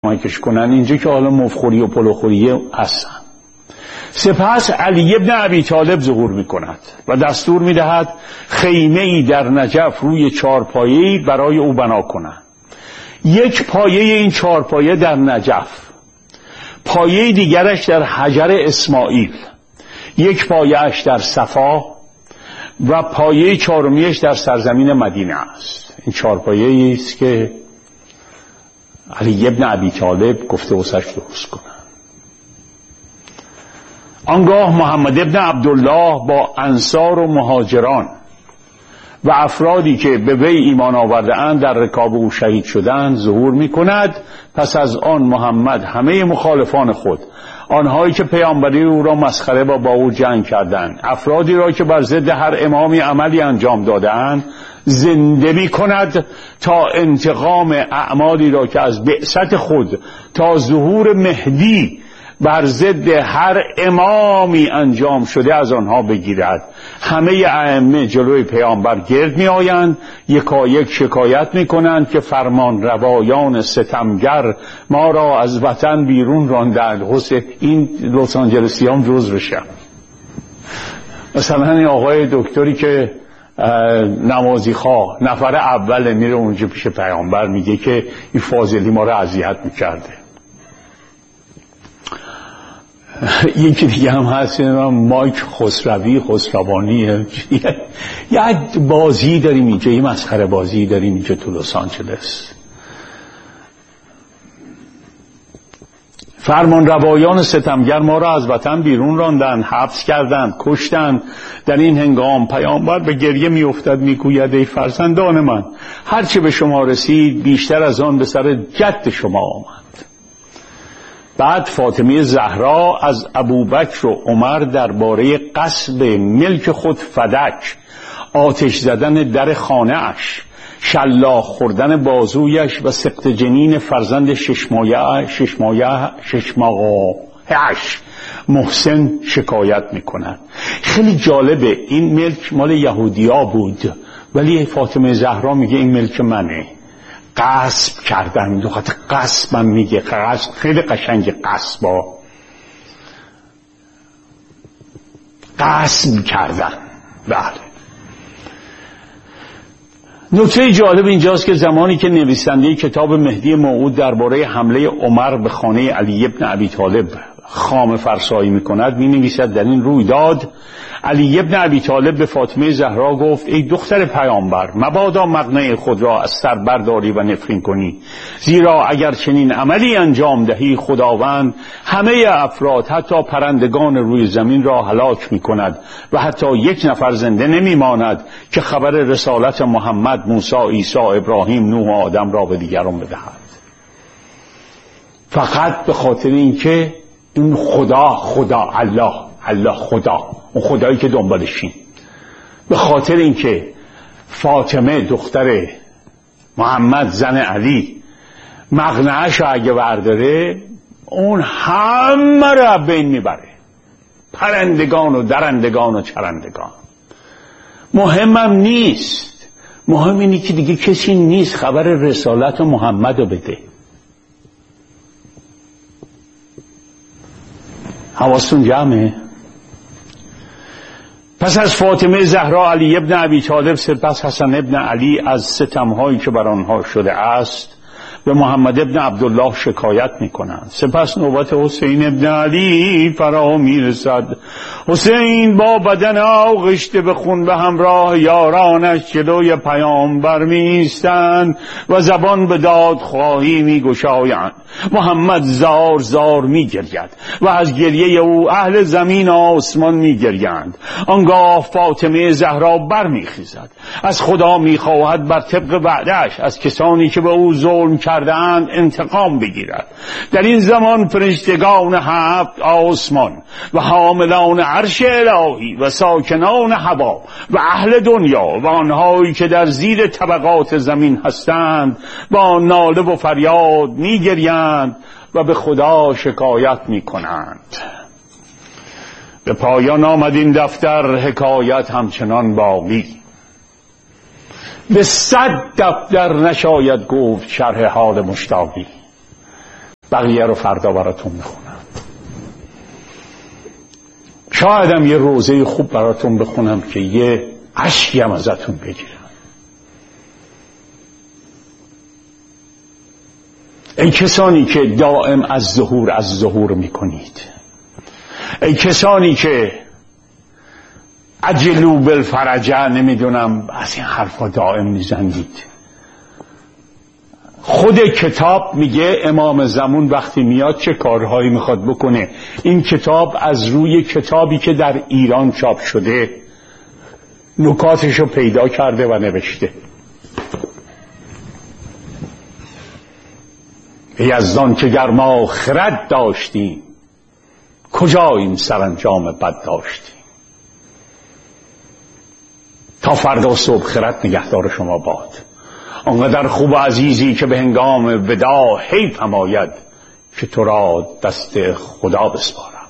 مایکش کنن اینجا که حالا مفخوری و پلوخوریه هستن. سپس علی ابن ابی طالب ظهور میکند و دستور میدهد خیمه‌ای در نجف روی چارپایه‌ای برای او بنا کنند. یک پایه این چارپایه در نجف، پایه دیگرش در حجر اسماعیل، یک پایه‌اش در صفا و پایه چهارمیش در سرزمین مدینه است. این چارپایه‌ای است که علی ابن ابی طالب گفته واسش درست کنه. آنگاه محمد ابن عبدالله با انصار و مهاجران و افرادی که به وی ایمان آورده اند در رکاب او شهید شدند ظهور می کند. پس از آن محمد همه مخالفان خود، آنهایی که پیامبری او را مسخره و با او جنگ کردند، افرادی را که بر ضد هر امامی عملی انجام دادند، زنده می کند تا انتقام اعمالی را که از بعثت خود تا ظهور مهدی بر ضد هر امامی انجام شده از آنها بگیرد. همه ائمه جلوی پیامبر گرد می آیند، یکایک شکایت می کنند که فرمان روایان ستمگر ما را از وطن بیرون راندند. حسین این لس آنجلسی هم جز بشم. مثلا این آقای دکتری که نمازی خواه نفر اول میره اونجا پیش پیامبر میگه که این فاضلی ما را اذیت میکرده. یکی دیگه هم هست مایک خسروانی یک بازی داریم اینجا، یه مسخره بازی داریم اینجا تو لس آنجلس. فرمان روایان ستمگر ما را از وطن بیرون راندند، حبس کردند، کشتند. در این هنگام پیامبر به گریه می افتد، می گوید ای فرزندان من، هرچه به شما رسید بیشتر از آن به سر جد شما آمد. بعد فاطمه زهرا از ابوبکر و عمر درباره غصب ملک خود فدک، آتش زدن در خانه اش، شلاق خوردن بازویش و سقط جنین فرزند ششماهش محسن شکایت میکنند. خیلی جالبه، این ملک مال یهودیا بود ولی فاطمه زهرا میگه این ملک منه. غصب کردن، دو خاطر غصب من میگه، غصب خیلی قشنگ، غصبا غصب کردن. بله. نکته جالب اینجاست که زمانی که نویسنده کتاب مهدی موعود درباره حمله عمر به خانه علی ابن ابی طالب خامه فرسایی میکند، می نویسد در این رویداد علی ابن ابی طالب به فاطمه زهرا گفت ای دختر پیامبر، مبادا مقنعه خود را از سر برداری و نفرین کنی، زیرا اگر چنین عملی انجام دهی خداوند همه افراد حتی پرندگان روی زمین را هلاک می کند و حتی یک نفر زنده نمی ماند که خبر رسالت محمد، موسی، عیسی، ابراهیم، نوح و آدم را به دیگران بدهد. فقط به خاطر اینکه این خدا الله خدا، اون خدایی که دنبالشین، به خاطر اینکه فاطمه دختر محمد زن علی مقنعش اگه برداره اون همه را بین میبره، پرندگان و درندگان و چرندگان. مهمم نیست، مهم اینه که دیگه کسی نیست خبر رسالت محمد رو بده. حواستون جمعه؟ پس از فاطمه زهرا علی ابن ابی طالب، سپس حسن ابن علی از ستمهایی که بر آنها شده است به محمد ابن عبدالله شکایت می کنند. سپس نوبت حسین ابن علی فرا می رسد. حسین با بدن آغشته به خون به همراه یارانش جلوی پیامبر می ایستند و زبان به دادخواهی می گشایند. محمد زار زار می گرید و از گریه او اهل زمین و آسمان می گریند. آنگاه فاطمه زهرا بر می خیزد، از خدا می خواهد بر طبق وعده‌اش از کسانی که به او ظلم کردند انتقام بگیرد. در این زمان فرشتگان هفت آسمان و حاملان عرش الهی و ساکنان هوا و اهل دنیا و آنهایی که در زیر طبقات زمین هستند با ناله و فریاد می‌گریند و به خدا شکایت می‌کنند. به پایان آمد این دفتر، حکایت همچنان باقی. به 100 دفتر نشاید گفت شرح حال مشتاقی. بقیه رو فردا براتون میخونم. شایدم یه روزه خوب براتون بخونم که یه اشکی هم ازتون بگیرم. ای کسانی که دائم از ظهور میکنید، ای کسانی که عجلوا بالفرجه، نمیدونم از این حرفا دائم میزنید. خود کتاب میگه امام زمان وقتی میاد چه کارهایی میخواد بکنه. این کتاب از روی کتابی که در ایران چاپ شده نکاتشو پیدا کرده و نوشته. یزدان که گر ما خرد داشتیم، کجا این سرانجام بد داشتیم. تا فردا صبح خرد نگهدار شما باد. آنقدر خوب و عزیزی که به هنگام وداع حیف هم آید که تو را دست خدا بسپارم.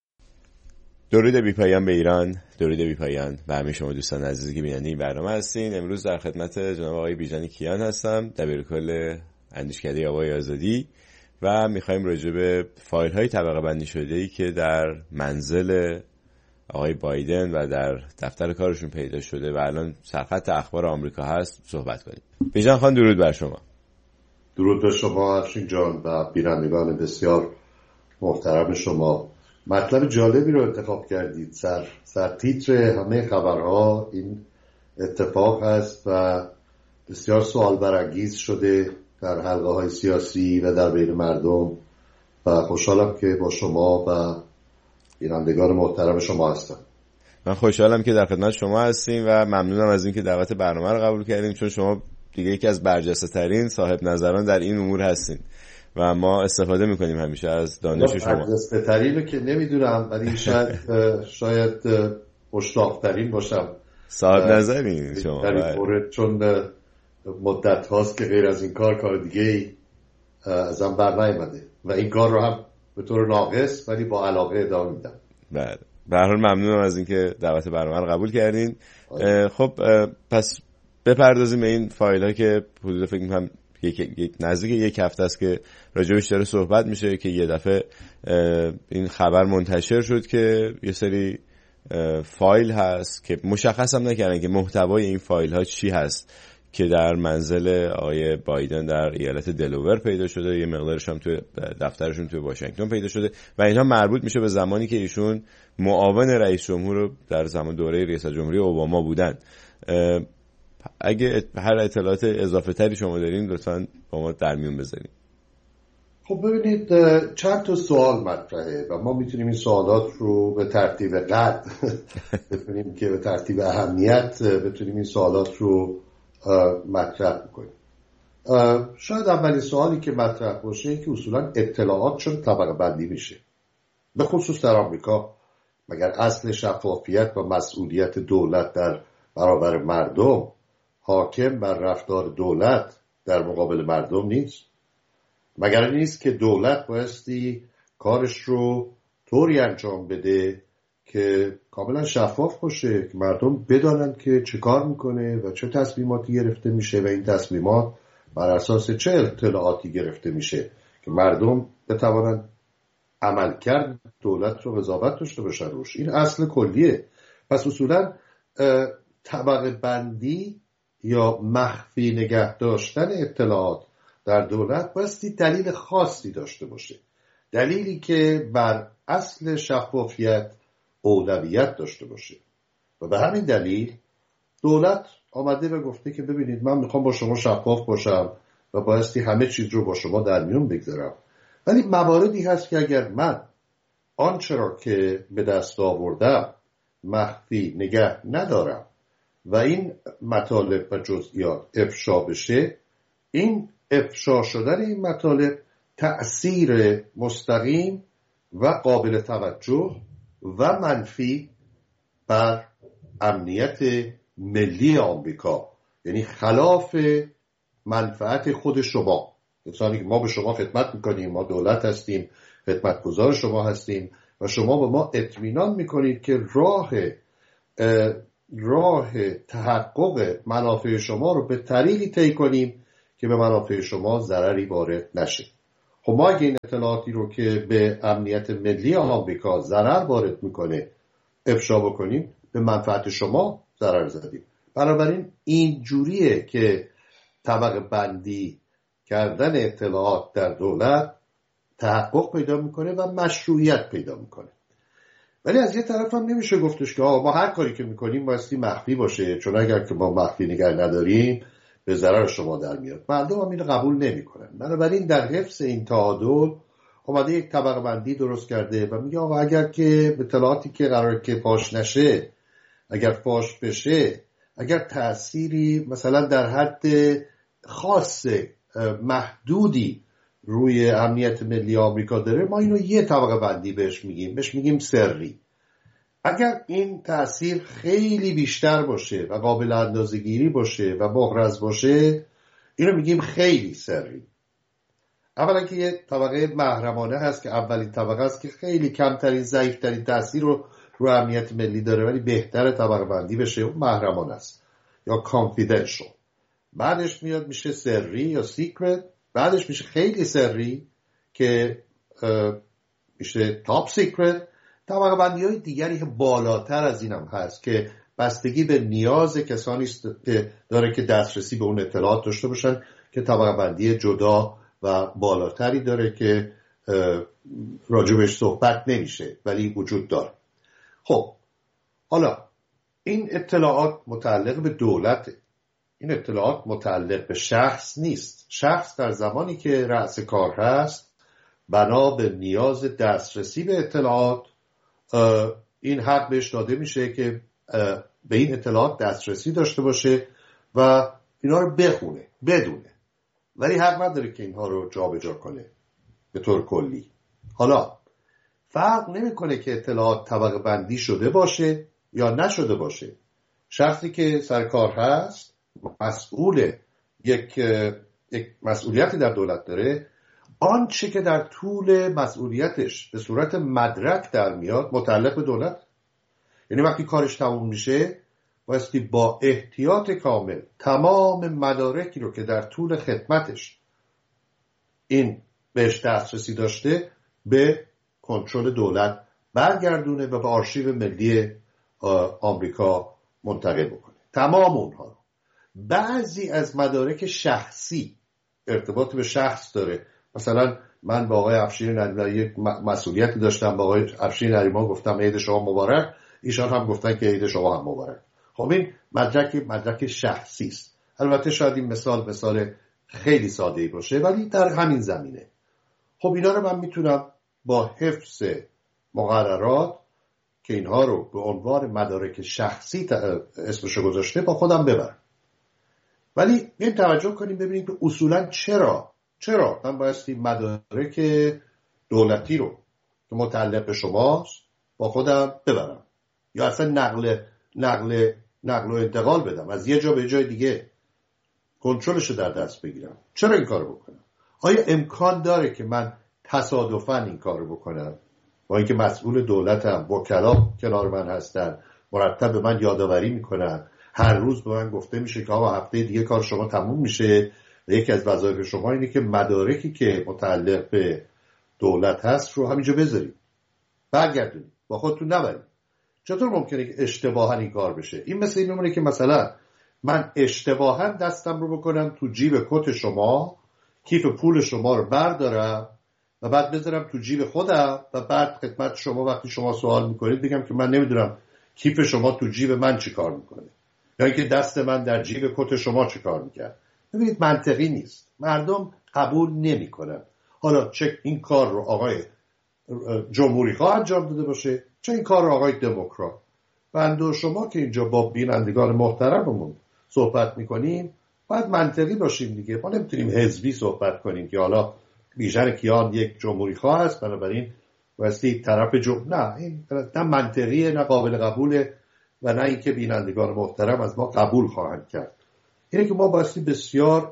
درود بی پایان به ایران، درود بی پایان به همه شما دوستان عزیزی که بیننده این برنامه هستین. امروز در خدمت جناب آقای بیژن کیان هستم، دبیرکل اندیشکده آوای آزادی، و میخوایم راجع به فایل های طبقه بندی شده ای که در منزل آقای بایدن و در دفتر کارشون پیدا شده و الان سرخط اخبار آمریکا هست صحبت کنیم. بیژن خان درود بر شما. درود به شما افشین جان و بینندگان بسیار محترم شما. مطلب جالبی رو انتخاب کردید. سر تیتر همه خبرها این اتفاق هست و بسیار سوال برانگیز شده در حلقه های سیاسی و در بین مردم و خوشحالم که با شما و بینندگان محترم شما هستم. من خوشحالم که در خدمت شما هستیم و ممنونم از اینکه دعوت برنامه رو قبول کردیم، چون شما دیگه یکی از برجسته ترین صاحب نظران در این امور هستین و ما استفاده میکنیم همیشه از دانش شما. برجسته ترین که نمیدونم، ولی شاید مشتاق ترین باشم. صاحب نظرین شما چون مدت هاست که غیر از این کار دیگه ازم بر نیامده و این کار رو هم به طور ناقص ولی با علاقه ادامه میدم. بله، به هر حال ممنونم از اینکه دعوت برنامه رو قبول کردین. خب پس بپردازیم به این فایل ها که حدود فکر می‌کنم نزدیک یک هفته است که راجعش داره صحبت میشه که یه دفعه این خبر منتشر شد که یه سری فایل هست که مشخص هم نکردن که محتوای این فایل ها چی هست که در منزل آقای بایدن در ایالت دلوور پیدا شده، یه مقدارش هم توی دفترشون توی واشنگتن پیدا شده و اینها مربوط میشه به زمانی که ایشون معاون رئیس جمهور رو در زمان دوره ریاست جمهوری اوباما بودن. اگه هر اطلاعات اضافه تری شما دارین لطفاً با ما در میون بذارین. خب ببینید، چند تا سوال مطرحه و ما میتونیم این سوالات رو به ترتیب قد بتونیم که به ترتیب اهمیت بتونیم این سوالات رو مطرح بکنیم. شاید اولین سوالی که مطرح باشه که اصولا اطلاعات چون طبقه بندی میشه، به خصوص در آمریکا. مگر اصل شفافیت و مسئولیت دولت در برابر مردم حاکم بر رفتار دولت در مقابل مردم نیست؟ مگر نیست که دولت بایستی کارش رو طوری انجام بده که کاملا شفاف باشه، که مردم بدانند که چه کار میکنه و چه تصمیماتی گرفته میشه و این تصمیمات بر اساس چه اطلاعاتی گرفته میشه که مردم بتوانند عملکرد دولت رو قضاوت داشته باشن روش. این اصل کلیه. پس اصولا طبقه بندی یا مخفی نگه داشتن اطلاعات در دولت بایستی دلیل خاصی داشته باشه، دلیلی که بر اصل شفافیت اولویت داشته باشه. و به همین دلیل دولت آمده و گفته که ببینید من میخوام با شما شفاف باشم و بایستی همه چیز رو با شما در میون بگذارم، ولی مواردی هست که اگر من آنچه را که به دست آوردم مخفی نگه ندارم و این مطالب و جزئیات افشا بشه، این افشا شدن این مطالب تأثیر مستقیم و قابل توجه و منفی بر امنیت ملی آمریکا، یعنی خلاف منفعت خود شما، کسانی که ما به شما خدمت میکنیم، ما دولت هستیم، خدمتگزار شما هستیم و شما به ما اطمینان میکنید که راه تحقق منافع شما رو به طریقی طی کنیم که به منافع شما ضرری وارد نشه. خب ما اگه این اطلاعاتی رو که به امنیت ملی آمریکا ضرر وارد میکنه افشا بکنیم، به منفعت شما ضرر زدیم. بنابراین این جوریه که طبقه بندی کردن اطلاعات در دولت تحقق پیدا میکنه و مشروعیت پیدا میکنه. ولی از یه طرف هم نمیشه گفتش که ما هر کاری که میکنیم بایستی مخفی باشه، چون اگر که ما مخفی نگه نداریم به ضرر شما در میاد. مردم هم این قبول نمیکنن. بنابراین در حفظ این تعادل اومده یک طبقه بندی درست کرده و میگه آقا اگر که اطلاعاتی که قراره که فاش نشه، اگر فاش بشه، اگر تأثیری مثلا در حد خاص محدودی روی امنیت ملی آمریکا داره، ما اینو یه طبقه بندی بهش میگیم سری. اگر این تأثیر خیلی بیشتر باشه و قابل اندازه‌گیری باشه و محرز باشه، اینو میگیم خیلی سری. اولا که یه طبقه محرمانه هست که اولین طبقه است که خیلی کمترین ضعیفترین تأثیر رو امنیت ملی داره، ولی بهتر طبقه بندی بشه اون محرمانه است یا کانفیدنشل. بعدش میشه سری یا سیکرت، بعدش میشه خیلی سری که میشه تاپ سیکرت. طبقه بندی های دیگری که بالاتر از اینم هست که بستگی به نیاز کسانی داره که دسترسی به اون اطلاعات داشته باشن، که طبقه بندی جدا و بالاتری داره که راجبش صحبت نمیشه ولی وجود داره. خب حالا این اطلاعات متعلق به دولته، این اطلاعات متعلق به شخص نیست. شخص در زمانی که رأس کار هست بنا به نیاز دسترسی به اطلاعات این حق بهش داده میشه که به این اطلاعات دسترسی داشته باشه و اینا رو بخونه بدونه، ولی حق نداره که اینها رو جابجا کنه به طور کلی. حالا فرق نمیکنه که اطلاعات طبقه بندی شده باشه یا نشده باشه. شخصی که سر کار هست مسئول یک مسئولیتی در دولت داره، آنچه که در طول مسئولیتش به صورت مدرک در میاد متعلق به دولت. یعنی وقتی کارش تموم میشه بایستی با احتیاط کامل تمام مدارکی رو که در طول خدمتش این بهش دسترسی داشته به کنترل دولت برگردونه و به آرشیو ملی آمریکا منتقل بکنه تمام اونها رو. بعضی از مدارک شخصی ارتباط به شخص داره. مثلا من با آقای افشین نریمان یک مسئولیتی داشتم، با آقای افشین نریمان گفتم عید شما مبارک، ایشان هم گفتن که عید شما هم مبارک. خب این مدرک شخصی است. البته شاید این مثال خیلی ساده‌ای باشه ولی در همین زمینه. خب اینا رو من میتونم با حفظ مقررات که اینها رو به عنوان مدارک شخصی اسمشو گذاشته با خودم ببرم. ولی این توجه کنیم ببینیم که اصولا چرا من بایستی مدارک دولتی رو که متعلق به شماست با خودم ببرم یا اصلا نقل و انتقال بدم از یه جا به جای دیگه، کنترلش رو در دست بگیرم. چرا این کار بکنم؟ آیا امکان داره که من تصادفاً این کار رو بکنم با اینکه مسئول دولتم، وکلا کنار من هستن، مرتب به من یادآوری میکنن، هر روز به من گفته میشه که آقا هفته دیگه کار شما تموم میشه و یکی از وظایف شما اینه که مدارکی که متعلق به دولت هست رو همینجا بذارید برگردونید با خودتون نبرید. چطور ممکنه که اشتباهاً این کار بشه؟ این مثل این میمونه که مثلا من اشتباهاً دستم رو بکنم تو جیب کت شما، کیف پول شما رو بردارم و بعد بذارم تو جیب خودم و بعد خدمت شما وقتی شما سوال میکنید بگم که من نمیدونم کیف شما تو جیب من چی کار میکنه یا اینکه دست من در جیب کت شما چی کار میکرد. ببینید منطقی نیست، مردم قبول نمیکنن. حالا چه این کار رو آقای جمهوری خواه انجام داده باشه چه این کار رو آقای دموکرات. بنده و شما که اینجا با بینندگان محترممون صحبت میکنیم باید منطقی باشیم دیگه. ما نمیتونیم حزبی صحبت کنیم که حالا بیژن کیان یک جمهوری خواه است بنابراین واسه طرف نه، این نه منطقیه نه قابل قبوله و نه اینکه بینندگان محترم از ما قبول خواهند کرد. اینه که ما بایستی بسیار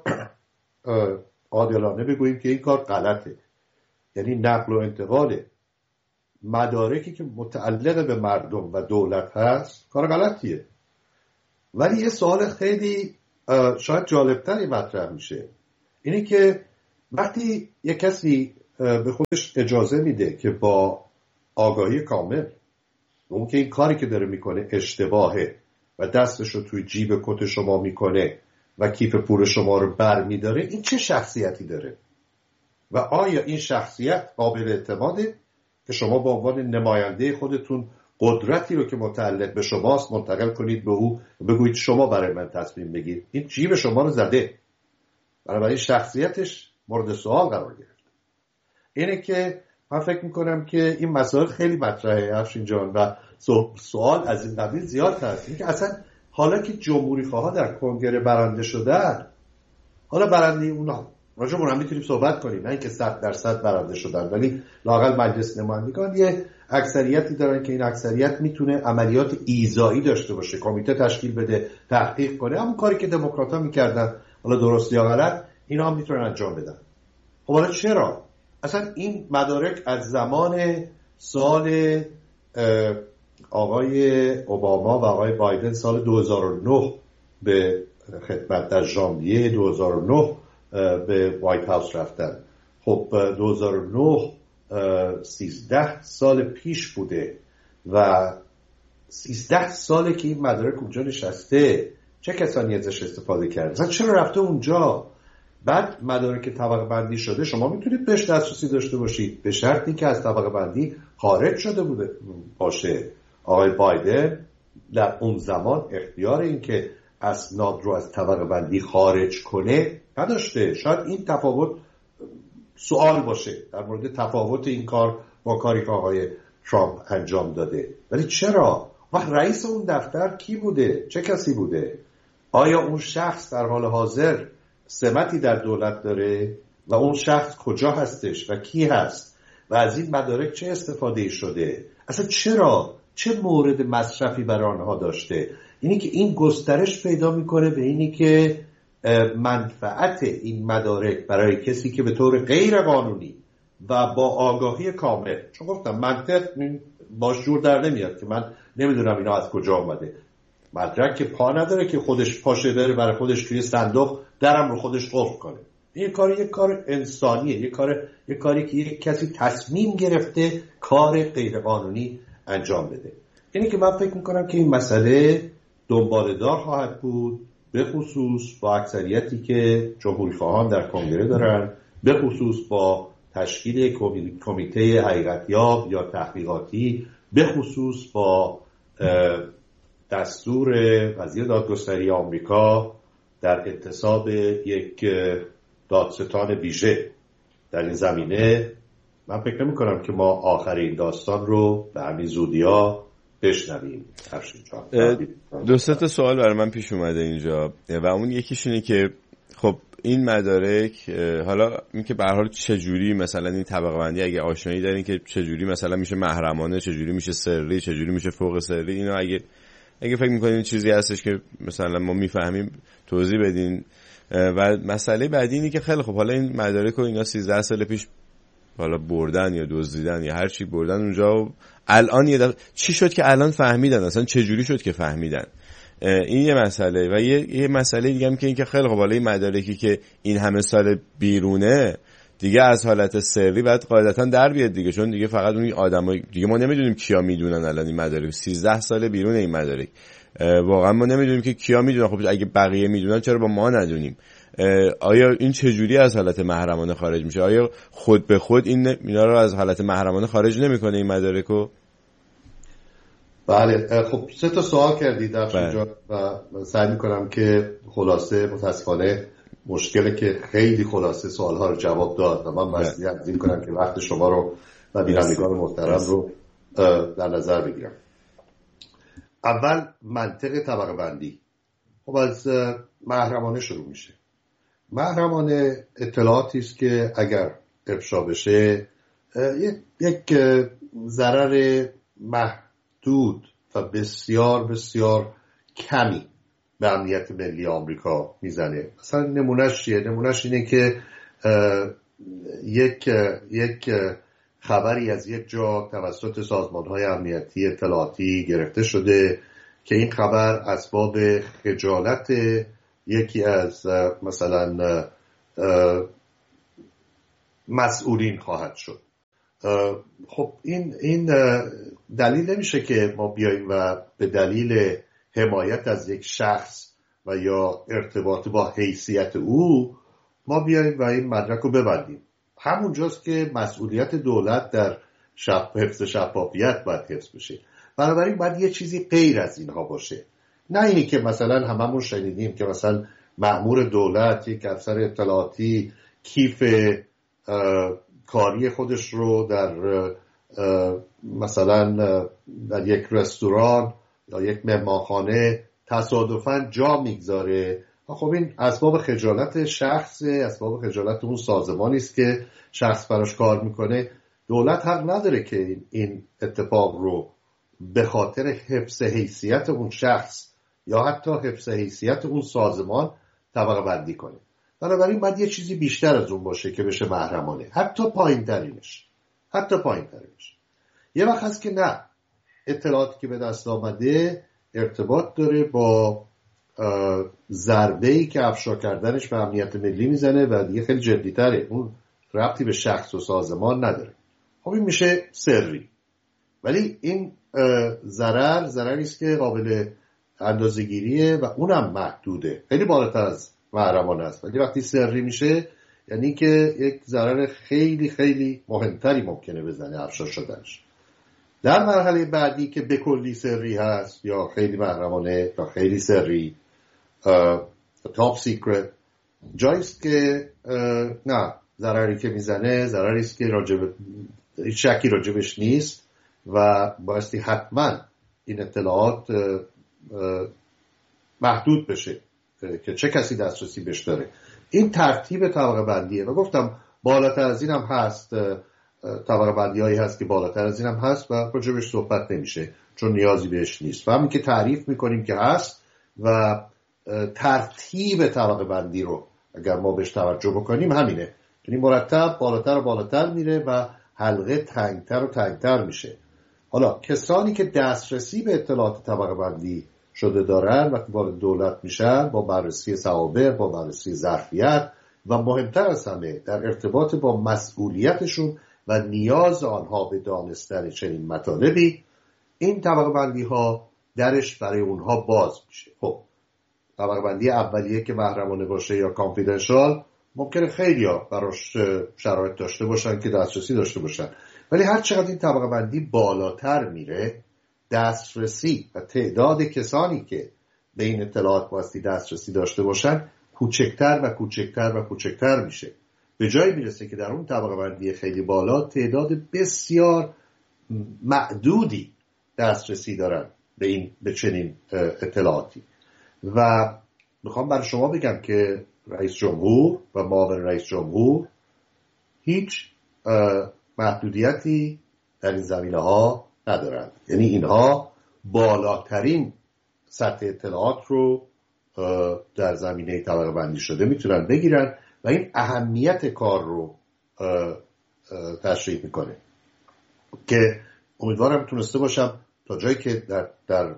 عادلانه بگوییم که این کار غلطه. یعنی نقل و انتقال مدارکی که متعلق به مردم و دولت هست کار غلطیه. ولی یه سوال خیلی شاید جالبتری مطرح میشه، اینه که وقتی یک کسی به خودش اجازه میده که با آگاهی کامل، اون که این کاری که داره میکنه اشتباهه و دستش رو توی جیب کت شما میکنه و کیف پول شما رو بر میداره، این چه شخصیتی داره و آیا این شخصیت قابل اعتماده که شما به عنوان نماینده خودتون قدرتی رو که متعلق به شماست منتقل کنید به او و بگویید شما برای من تصمیم بگیر؟ این جیب شما رو زده، بنابراین شخصیتش مورد سوال قرار گرفت. اینه که من فکر میکنم که این مسائل خیلی مطرحه افشین جان و سوال از این قبیل زیاد هست. این که اصلا حالا که جمهوری خواها در کنگره برنده شدن، حالا برنده اونا راجع به اونم میتونیم صحبت کنیم، نه اینکه 100% برنده شدن، ولی لااقل مجلس نمایندگان یه اکثریتی دارن که این اکثریت میتونه عملیات ایذایی داشته باشه، کمیته تشکیل بده، تحقیق کنه، همون کاری که دموکرات‌ها میکردن، حالا درست یا غلط اینا هم میتونن انجام بدن. خب حالا چرا اصلا این مدارک از زمان سال آقای اوباما و آقای بایدن سال 2009 به خدمت، در ژانویه 2009 به وایت هاوس رفتن. خب 2009 13 سال پیش بوده و 13 ساله که این مدارک اونجا نشسته. چه کسانی ازش استفاده کرده؟ مثلا چرا رفته اونجا؟ بعد مدارک طبقه بندی شده، شما میتونید بهش دسترسی داشته باشید به شرطی که از طبقه بندی خارج شده بوده باشه. آقای بایدن در اون زمان اختیار این که اسناد رو از طبقه بندی خارج کنه نداشته. شاید این تفاوت سوال باشه در مورد تفاوت این کار با کاری که آقای ترامپ انجام داده، ولی چرا؟ و رئیس اون دفتر کی بوده؟ چه کسی بوده؟ آیا اون شخص در حال حاضر سمتی در دولت داره و اون شخص کجا هستش و کی هست و از این مدارک چه استفاده شده؟ اصلا چرا؟ چه مورد مصرفی برای آنها داشته؟ اینی که این گسترش پیدا میکنه به اینی که منفعت این مدارک برای کسی که به طور غیر قانونی و با آگاهی کامل، چون گفتم منطق باش جور در نمیاد که من نمیدونم اینا از کجا آمده، مدرک که پا نداره که خودش پاشه بره برای خودش توی صندوق درم رو خودش قفل کنه. این کار یک کار انسانیه، یک کاری که یک کسی تصمیم گرفته کار غیر قانونی انجام بده. اینی که من فکر میکنم که این مسئله دنباله‌دار خواهد بود، به خصوص با اکثریتی که جمهوری خواهان در کنگره دارن، به خصوص با تشکیل کمیته حقیقتیاب یا تحقیقاتی، به خصوص با دستور وزیر دادگستری آمریکا در انتصاب یک دادستان ویژه در این زمینه. من فکر نمی کنم که ما آخرین داستان رو به همین زودیا بشنویم. دو سه تا سوال برای من پیش اومده اینجا و اون یکیش اینه که خب این مدارک، حالا این که به هر حال چجوری مثلا این طبقه بندی اگه آشنایی دارین که چجوری مثلا میشه محرمانه، چجوری میشه سری، چجوری میشه فوق سری، اینا اگه فکر میکنین چیزی هستش که مثلا ما میفهمیم توضیح بدین. و مسئله بعدی اینه که خیلی خب حالا این مدارک رو اینا 13 سال پیش حالا بردن یا دزدیدن یا هر چی بردن اونجا و الان چی شد که الان فهمیدن؟ اصلا چه جوری شد که فهمیدن؟ این یه مسئله. و یه مسئله دیگه هم که این که خیلی خب حالا این مدارکی که این همه سال بیرونه دیگه از حالت سری بعد قاعدتا در بیاد دیگه، چون دیگه فقط اون آدمای دیگه ما نمیدونیم کیا میدونن الان این مدارک 13 سال بیرونه این مدارک، واقعا ما نمیدونیم که کیا میدونن. خب اگه بقیه میدونن چرا با ما ندونیم؟ آیا این چجوری از حالت محرمانه خارج میشه؟ آیا خود به خود اینا رو از حالت محرمانه خارج نمیکنه این مدارکو؟ بله. خب 3 تا سوال کردید در اینجا و سعی میکنم که خلاصه، متاسفانه مشکله که خیلی خلاصه سوالها رو جواب داد و من مسئولیت میکنم که وقت شما رو و بینندگان محترم رو در نظر بگیرم. اول منطق طبقه بندی. خب از محرمانه شروع میشه. محرمانه اطلاعاتی است که اگر افشا بشه یک ضرر محدود و بسیار بسیار کمی به امنیت ملی آمریکا میزنه. مثلا نمونهش چیه؟ نمونهش اینه که یک خبری از یک جا توسط سازمان‌های امنیتی اطلاعاتی گرفته شده که این خبر اسباب خجالت یکی از مثلا مسئولین خواهد شد. خب این دلیل نمیشه که ما بیاییم و به دلیل حمایت از یک شخص و یا ارتباط با حیثیت او ما بیاییم و این مدرک رو ببندیم. همونجاست که مسئولیت دولت در حفظ شفافیت باید حفظ بشه. بنابراین باید یه چیزی غیر از اینها باشه، نه اینی که مثلا هممون شنیدیم که مثلا مأمور دولت، یک افسر اطلاعاتی کیف کاری خودش رو در مثلا در یک رستوران یا یک مهمانخانه تصادفاً جا میگذاره. خب این اسباب خجالت شخصه، اسباب خجالت اون سازمانی است که شخص براش کار میکنه. دولت حق نداره که این اتفاق رو به خاطر حفظ حیثیت اون شخص یا حتی حفظ حیثیت اون سازمان طبقه بندی کنه. بنابراین باید یه چیزی بیشتر از اون باشه که بشه محرمانه، حتی پایین ترینش. یه وقت هست که نه، اطلاعاتی که به دست آمده ارتباط داره با ضربه‌ای که افشا کردنش به امنیت ملی میزنه و دیگه خیلی جدی‌تره، اون ربطی به شخص و سازمان نداره. خب این میشه سری، ولی این ضرری است که قابل اندازه‌گیریه و اونم محدوده، خیلی بالاتر از محرمانه است. ولی وقتی سری میشه یعنی که یک ضرر خیلی خیلی مهمتری ممکنه بزنه افشا شدنش. در مرحله بعدی که به کلی سری هست یا خیلی محرمانه یا خیلی سری، تاپ سیکرت، جاییست که نه، ضرری که میزنه ضرری است که شکی راجبش نیست و بایستی حتما این اطلاعات محدود بشه که چه کسی دسترسی بهش داره. این ترتیب طبقه بندیه و گفتم بالاتر از این هم هست، طبقه بندی هایی هست که بالاتر از این هم هست و راجبش صحبت نمیشه چون نیازی بهش نیست. و همین که تعریف میکنیم که هست و ترتیب طبقه بندی رو اگر ما بهش توجه بکنیم همینه، یعنی مرتب بالاتر و بالاتر میره و حلقه تنگتر و تنگتر میشه. حالا کسانی که دسترسی به اطلاعات طبقه بندی شده دارن وقتی وارد دولت میشن، با بررسی سوابق، با بررسی ظرفیت و مهمتر از همه در ارتباط با مسئولیتشون و نیاز آنها به دانستن چنین مطالبی، این طبقه بندی ها درش برای اونها باز میشه. خب طبقه بندی اولیه که محرمانه باشه یا کانفیدنشال ممکنه خیلی ها براش شرایط داشته باشن که دسترسی داشته باشن، ولی هر چقدر این طبقه بندی بالاتر میره، دسترسی و تعداد کسانی که به این اطلاعات بایستی دسترسی داشته باشن کوچکتر و کوچکتر و کوچکتر میشه، به جایی میرسه که در اون طبقه بندی خیلی بالا تعداد بسیار معدودی دسترسی دارن به چنین اطلاعاتی. و میخوام برای شما بگم که رئیس جمهور و معاون رئیس جمهور هیچ محدودیتی در این زمینه ها ندارند، یعنی اینها بالاترین سطح اطلاعات رو در زمینه طبقه بندی شده میتونن بگیرن و این اهمیت کار رو تشریح میکنه که امیدوارم تونسته باشم تا جایی که در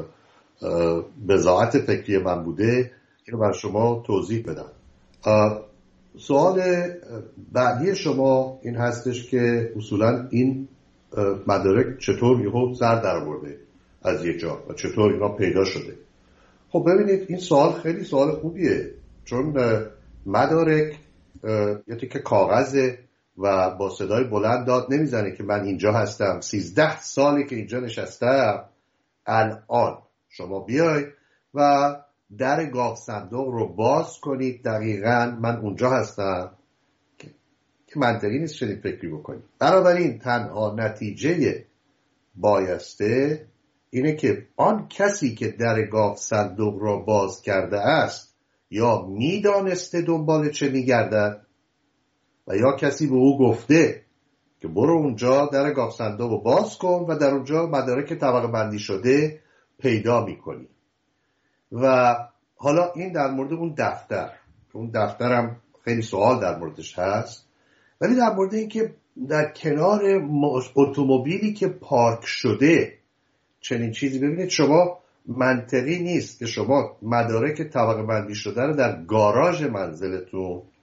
بضاعت فکری من بوده اینو برای شما توضیح بدم. سوال بعدی شما این هستش که اصولا این مدارک چطور یهو سر در آورده از یه جا و چطور اینا پیدا شده. خب ببینید این سوال خیلی سوال خوبیه، چون مدارک یه تیکه کاغذه و با صدای بلند داد نمیزنه که من اینجا هستم، 13 سالی که اینجا نشستم، الان شما بیاید و در گاو صندوق رو باز کنید دقیقاً من اونجا هستم، که منطقی نیست چنین فکری بکنید. بنابراین تنها نتیجه بایسته اینه که آن کسی که در گاو صندوق را باز کرده است یا میدانسته دنبال چه میگردد و یا کسی به او گفته که برو اونجا در گاو صندوق رو باز کن و در اونجا مدارک طبقه بندی شده پیدا میکنی. و حالا این در مورد اون دفترم خیلی سوال در موردش هست، ولی در مورد این که در کنار اتومبیلی که پارک شده چنین چیزی، ببینید شما منطقی نیست که شما مدارک طبقه بندی شده رو در گاراژ منزلتون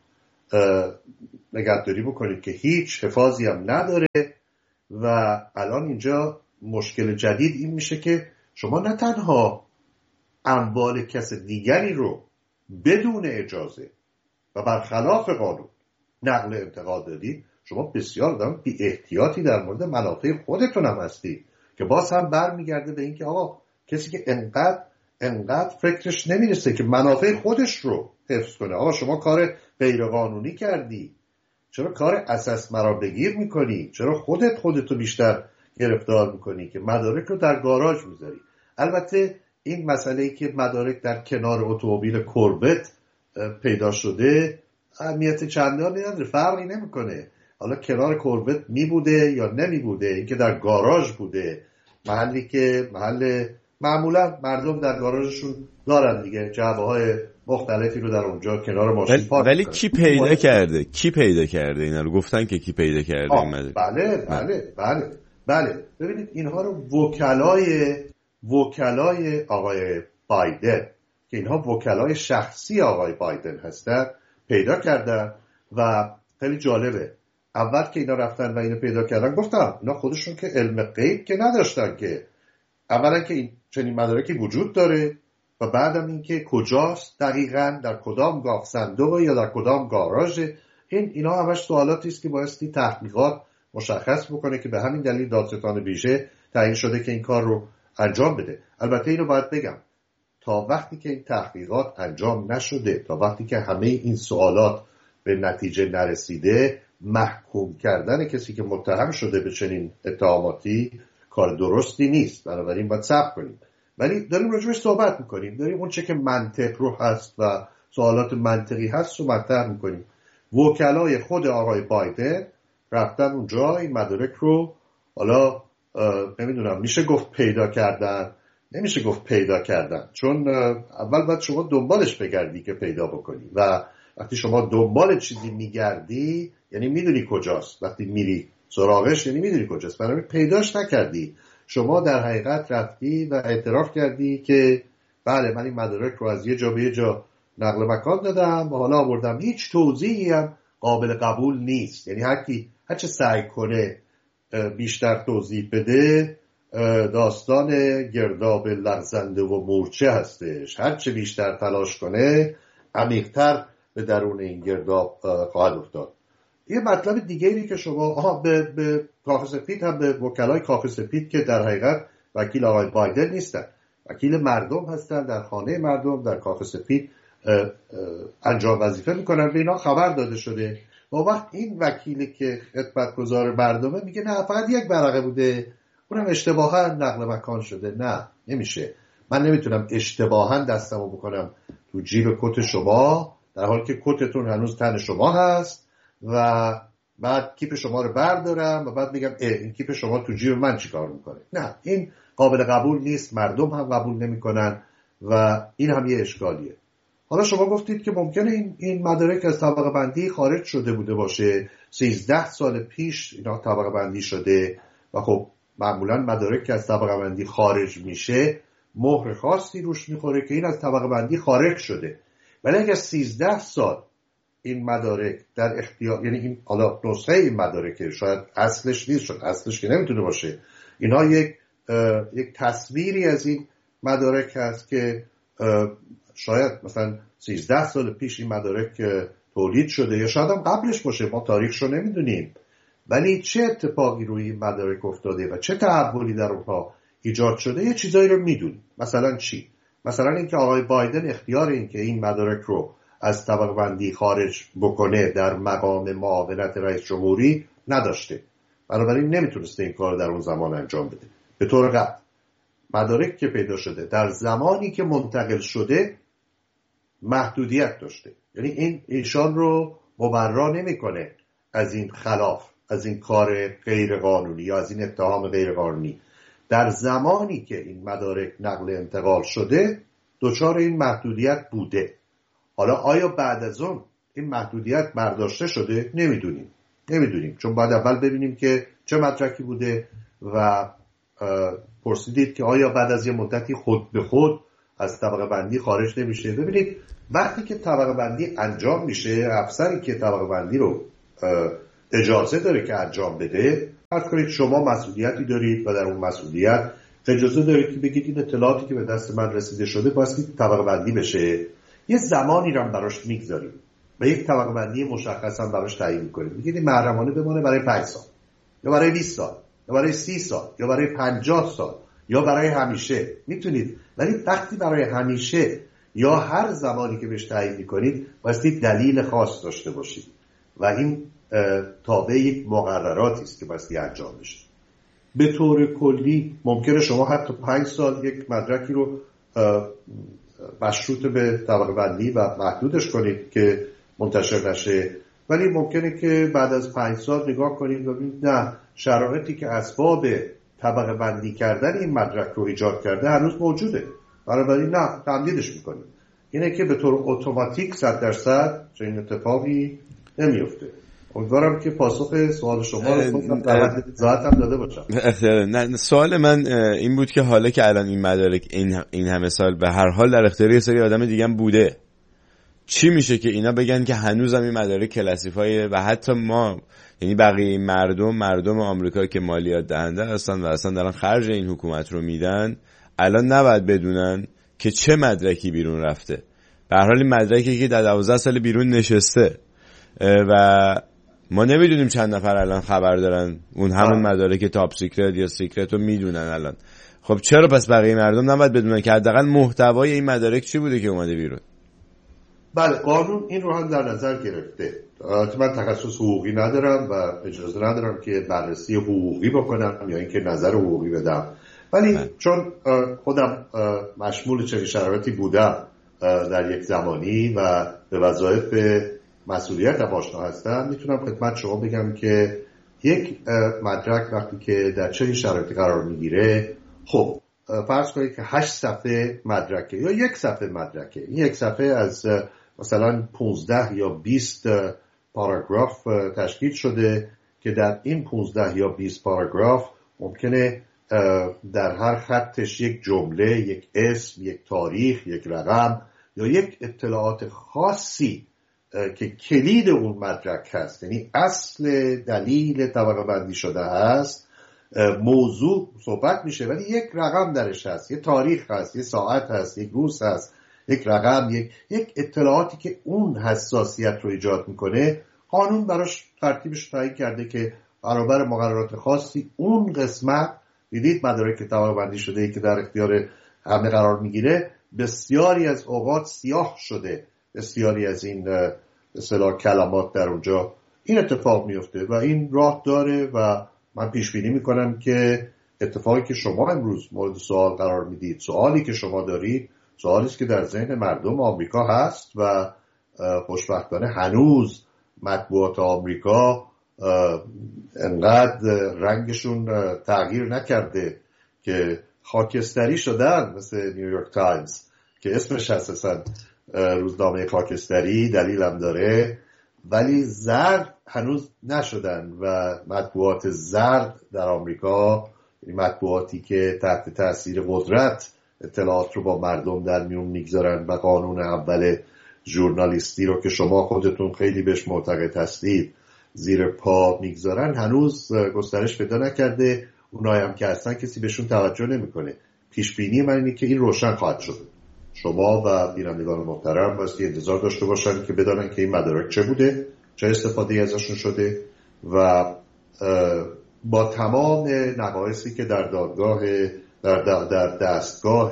نگهداری بکنید که هیچ حفاظی هم نداره. و الان اینجا مشکل جدید این میشه که شما نه تنها اموال کس دیگری رو بدون اجازه و برخلاف قانون نقل انتقال دادید، شما بسیار بی احتیاطی در مورد منافع خودتون هم هستید که باز هم برمیگرده به این که آقا کسی که انقدر فکرش نمیرسه که منافع خودش رو حفظ کنه، آقا شما کار غیر قانونی کردی، چرا کار اساس مرا بگیر میکنی، چرا خودتو بیشتر گرفتار میکنی که مدارک رو در گاراژ میذاری. البته این مسئله‌ای که مدارک در کنار اتومبیل کوربت پیدا شده اهمیت چندانی نداره، فرقی نمیکنه حالا کنار کوربت می بوده یا نمی بوده، اینکه در گاراژ بوده، محلی که معمولا مردم در گاراژشون دارن دیگه، جعبه‌های مختلفی رو در اونجا کنار ماشین پارک ولی کی پیدا کرده اینا رو؟ گفتن که کی پیدا کرده این مدارک؟ بله ببینید اینها رو وکلای آقای بایدن که اینها وکلای شخصی آقای بایدن هستن پیدا کردن. و خیلی جالبه، اول که اینا رفتن و اینو پیدا کردن گفتم اینا خودشون که علم غیب که نداشتن، که اولا که این چنین مدارکی وجود داره و بعدم این که کجاست دقیقاً، در کدام گاف صندوق یا در کدام گاراژ. اینا همش سوالاتی است که بایستی تحقیقات مشخص بکنه که به همین دلیل دادستان ویژه تعیین شده که این کار رو انجام بده. البته اینو باید بگم تا وقتی که این تحقیقات انجام نشده، تا وقتی که همه این سوالات به نتیجه نرسیده، محکوم کردن کسی که متهم شده به چنین اتهاماتی کار درستی نیست، بنابراین باید صبر کنیم. ولی داریم راجعش صحبت میکنیم، داریم اون چه که منطق رو هست و سوالات منطقی هست رو مطرح میکنیم. وکلای خود آقای بایدن رفتن اونجا این مدارک رو، حالا نمیدونم میشه گفت پیدا کردن، نمیشه گفت پیدا کردن، چون اول باید شما دنبالش بگردی که پیدا بکنی و وقتی شما دنبال چیزی میگردی یعنی میدونی کجاست، وقتی میری سراغش یعنی میدونی کجاست، برای پیداش نکردی. شما در حقیقت رفتی و اعتراف کردی که بله من این مدارک رو از یه جا به یه جا نقل مکان دادم و حالا آوردم، هیچ توضیحی هم قابل قبول نیست. یعنی هر چه سعی کنه بیشتر توضیح بده داستان گرداب لغزنده و مورچه هستش، هر چه بیشتر تلاش کنه عمیق‌تر به درون این گرداب خواهد افتاد. یه مطلب دیگری که شما به کاخ سفید هم، به وکلای کاخ سفید که در حقیقت وکیل آقای بایدن نیستن، وکیل مردم هستن، در خانه مردم در کاخ سفید انجام وظیفه میکنن، به اینا خبر داده شده. و وقت این وکیلی که خدمتگزار مردمه میگه نه فقط یک ورقه بوده، اونم اشتباها نقل مکان شده. نه نمیشه، من نمیتونم اشتباها دستمو بکنم تو جیب کت شما در حالی که کتتون هنوز تن شما هست و بعد کیپ شما رو بردارم و بعد میگم این کیپ شما تو جیب من چیکار میکنه. نه، این قابل قبول نیست، مردم هم قبول نمیکنن و این هم یه اشکالیه. حالا شما گفتید که ممکنه این مدارک از طبقه بندی خارج شده بوده باشه، 13 سال پیش اینا طبقه بندی شده و خب معمولا مدارک که از طبقه بندی خارج میشه مهر خاصی روش میخوره که این از طبقه بندی خارج شده. ولی اگر 13 سال این مدارک در اختیار، یعنی این حالا نسخه این مدارک شاید اصلش نیست، چون اصلش که نمیتونه باشه، اینا یک تصویری از این مدارک هست که شاید مثلا 13 سال پیش این مدارک تولید شده یا شاید هم قبلش باشه، ما تاریخشو نمیدونیم. ولی چه اتفاقی روی این مدارک افتاده و چه تحولی در اونها ایجاد شده یه چیزایی رو میدونیم. مثلا چی؟ مثلا اینکه آقای بایدن اختیار این که این مدارک رو از طبقه بندی خارج بکنه در مقام معاونت رئیس جمهوری نداشته، بنابراین نمیتونسته این کار در اون زمان انجام بده. به طور قطع مدارک که پیدا شده در زمانی که منتقل شده محدودیت داشته، یعنی این ایشان رو مبرا نمیکنه از این خلاف، از این کار غیر قانونی یا از این اتهام غیر قانونی. در زمانی که این مدارک نقل انتقال شده دچار این محدودیت بوده. حالا آیا بعد از اون این محدودیت برداشته شده؟ نمیدونیم، چون باید اول ببینیم که چه مدرکی بوده و پرسیدید که آیا بعد از یه مدتی خود به خود از طبقه بندی خارج نمیشه. ببینید وقتی که طبقه بندی انجام میشه، افسری که طبقه بندی رو اجازه داره که انجام بده، فرض کنید شما مسئولیتی دارید و در اون مسئولیت اجازه دارید که بگید این اطلاعاتی که به دست من رسیده شده باید طبقه بندی بشه، یه زمانی رو هم براش میگذارید و یک طبقه بندی مشخص هم براش تعیین میکنید، میگید این محرمانه بمونه برای 5 سال یا برای 20 سال یا برای 30 سال یا برای 50 سال یا برای همیشه میتونید. ولی وقتی برای همیشه یا هر زمانی که بهش تعیین میکنید باید دلیل خاص داشته باشید و این تابع یک مقرراتی است که باید انجام بشه. به طور کلی ممکنه شما حتی 5 سال یک مدرکی رو مشروط به طبقه بندی و محدودش کنید که منتشر نشه، ولی ممکنه که بعد از 5 سال نگاه کنید و ببینید نه، شرایطی که اسباب طبقه بندی کردن این مدرک رو ایجاد کرده هنوز موجوده، بنابراین نه، تمدیدش میکنید. اینه که به طور اتوماتیک 100% چنین اتفاقی نمیفته. امیدوارم که پاسخ سوال شما رو در ذاتم داده باشم. نه، سوال من این بود که حالا که الان این مدارک این همه سال به هر حال در اختیار یه سری آدم دیگه هم بوده، چی میشه که اینا بگن که هنوزم این مدارک کلاسیفایه و حتی ما، یعنی بقیه مردم آمریکا که مالیات دهنده هستن و اصلا دارن خرج این حکومت رو میدن، الان نباید بدونن که چه مدرکی بیرون رفته؟ به هر حال این مدرکی که در 12 سال بیرون نشسته و ما نمیدونیم چند نفر الان خبر دارن اون همون مدارک تاپ سیکرت یا سیکرت رو میدونن الان. خب چرا پس بقیه مردم نباید بدونن که حداقل محتوای این مدارک چی بوده که اومده بیرون؟ بله، قانون این رو هم در نظر گرفته. من تخصص حقوقی ندارم و اجازه ندارم که بررسی حقوقی بکنم یا اینکه نظر حقوقی بدم، ولی چون خودم مشمول چنین شرایطی بودم در یک زمانی و به وظایف مسئولیت آشنا هستم، میتونم خدمت شما بگم که یک مدرک وقتی که در چنین شرایطی قرار میگیره، خب فرض کنید که 8 صفحه مدرکه یا 1 صفحه مدرکه. این 1 صفحه از مثلا 15 یا 20 پاراگراف تشکیل شده که در این 15 یا 20 پاراگراف ممکنه در هر خطش یک جمله، یک اسم، یک تاریخ، یک رقم یا یک اطلاعات خاصی که کلید اون مدرک هست، یعنی اصل دلیل طبقه بندی شده هست، موضوع صحبت میشه ولی یک رقم درش هست، یک تاریخ هست، یک ساعت هست، یک روز هست، یک رقم، یک اطلاعاتی که اون حساسیت رو ایجاد میکنه. قانون براش ترتیبش تعیین کرده که برابر مقررات خاصی اون قسمت، دیدید مدارک طبقه بندی شده ای که در اختیار همه قرار میگیره بسیاری از اوقات سیاه شده، بسیاری از این اصطلاح کلمات در اونجا این اتفاق میفته و این راه داره و من پیش بینی میکنم که اتفاقی که شما امروز مورد سوال قرار میدید، سوالی که شما دارید، سوالی است که در ذهن مردم آمریکا هست و خوشبختانه هنوز مطبوعات آمریکا انقدر رنگشون تغییر نکرده که خاکستری شدن، مثل نیویورک تایمز که اسمش هست اصلا روزنامه خاکستری، دلیلم داره، ولی زرد هنوز نشدن و مطبوعات زرد در آمریکا، مطبوعاتی که تحت تاثیر قدرت اطلاعات رو با مردم در میون میگذارن و قانون اول ژورنالیستی رو که شما خودتون خیلی بهش معتقد هستید زیر پا میگذارن، هنوز گسترش پیدا نکرده. اونایی هم که هستن کسی بهشون توجه نمیکنه. پیش بینی من اینه که این روشن خواهد شد. شما و بینندگان محترم باید انتظار داشته باشن که بدانن که این مدارک چه بوده، چه استفاده ازشون شده و با تمام نقایصی که در دادگاه در دستگاه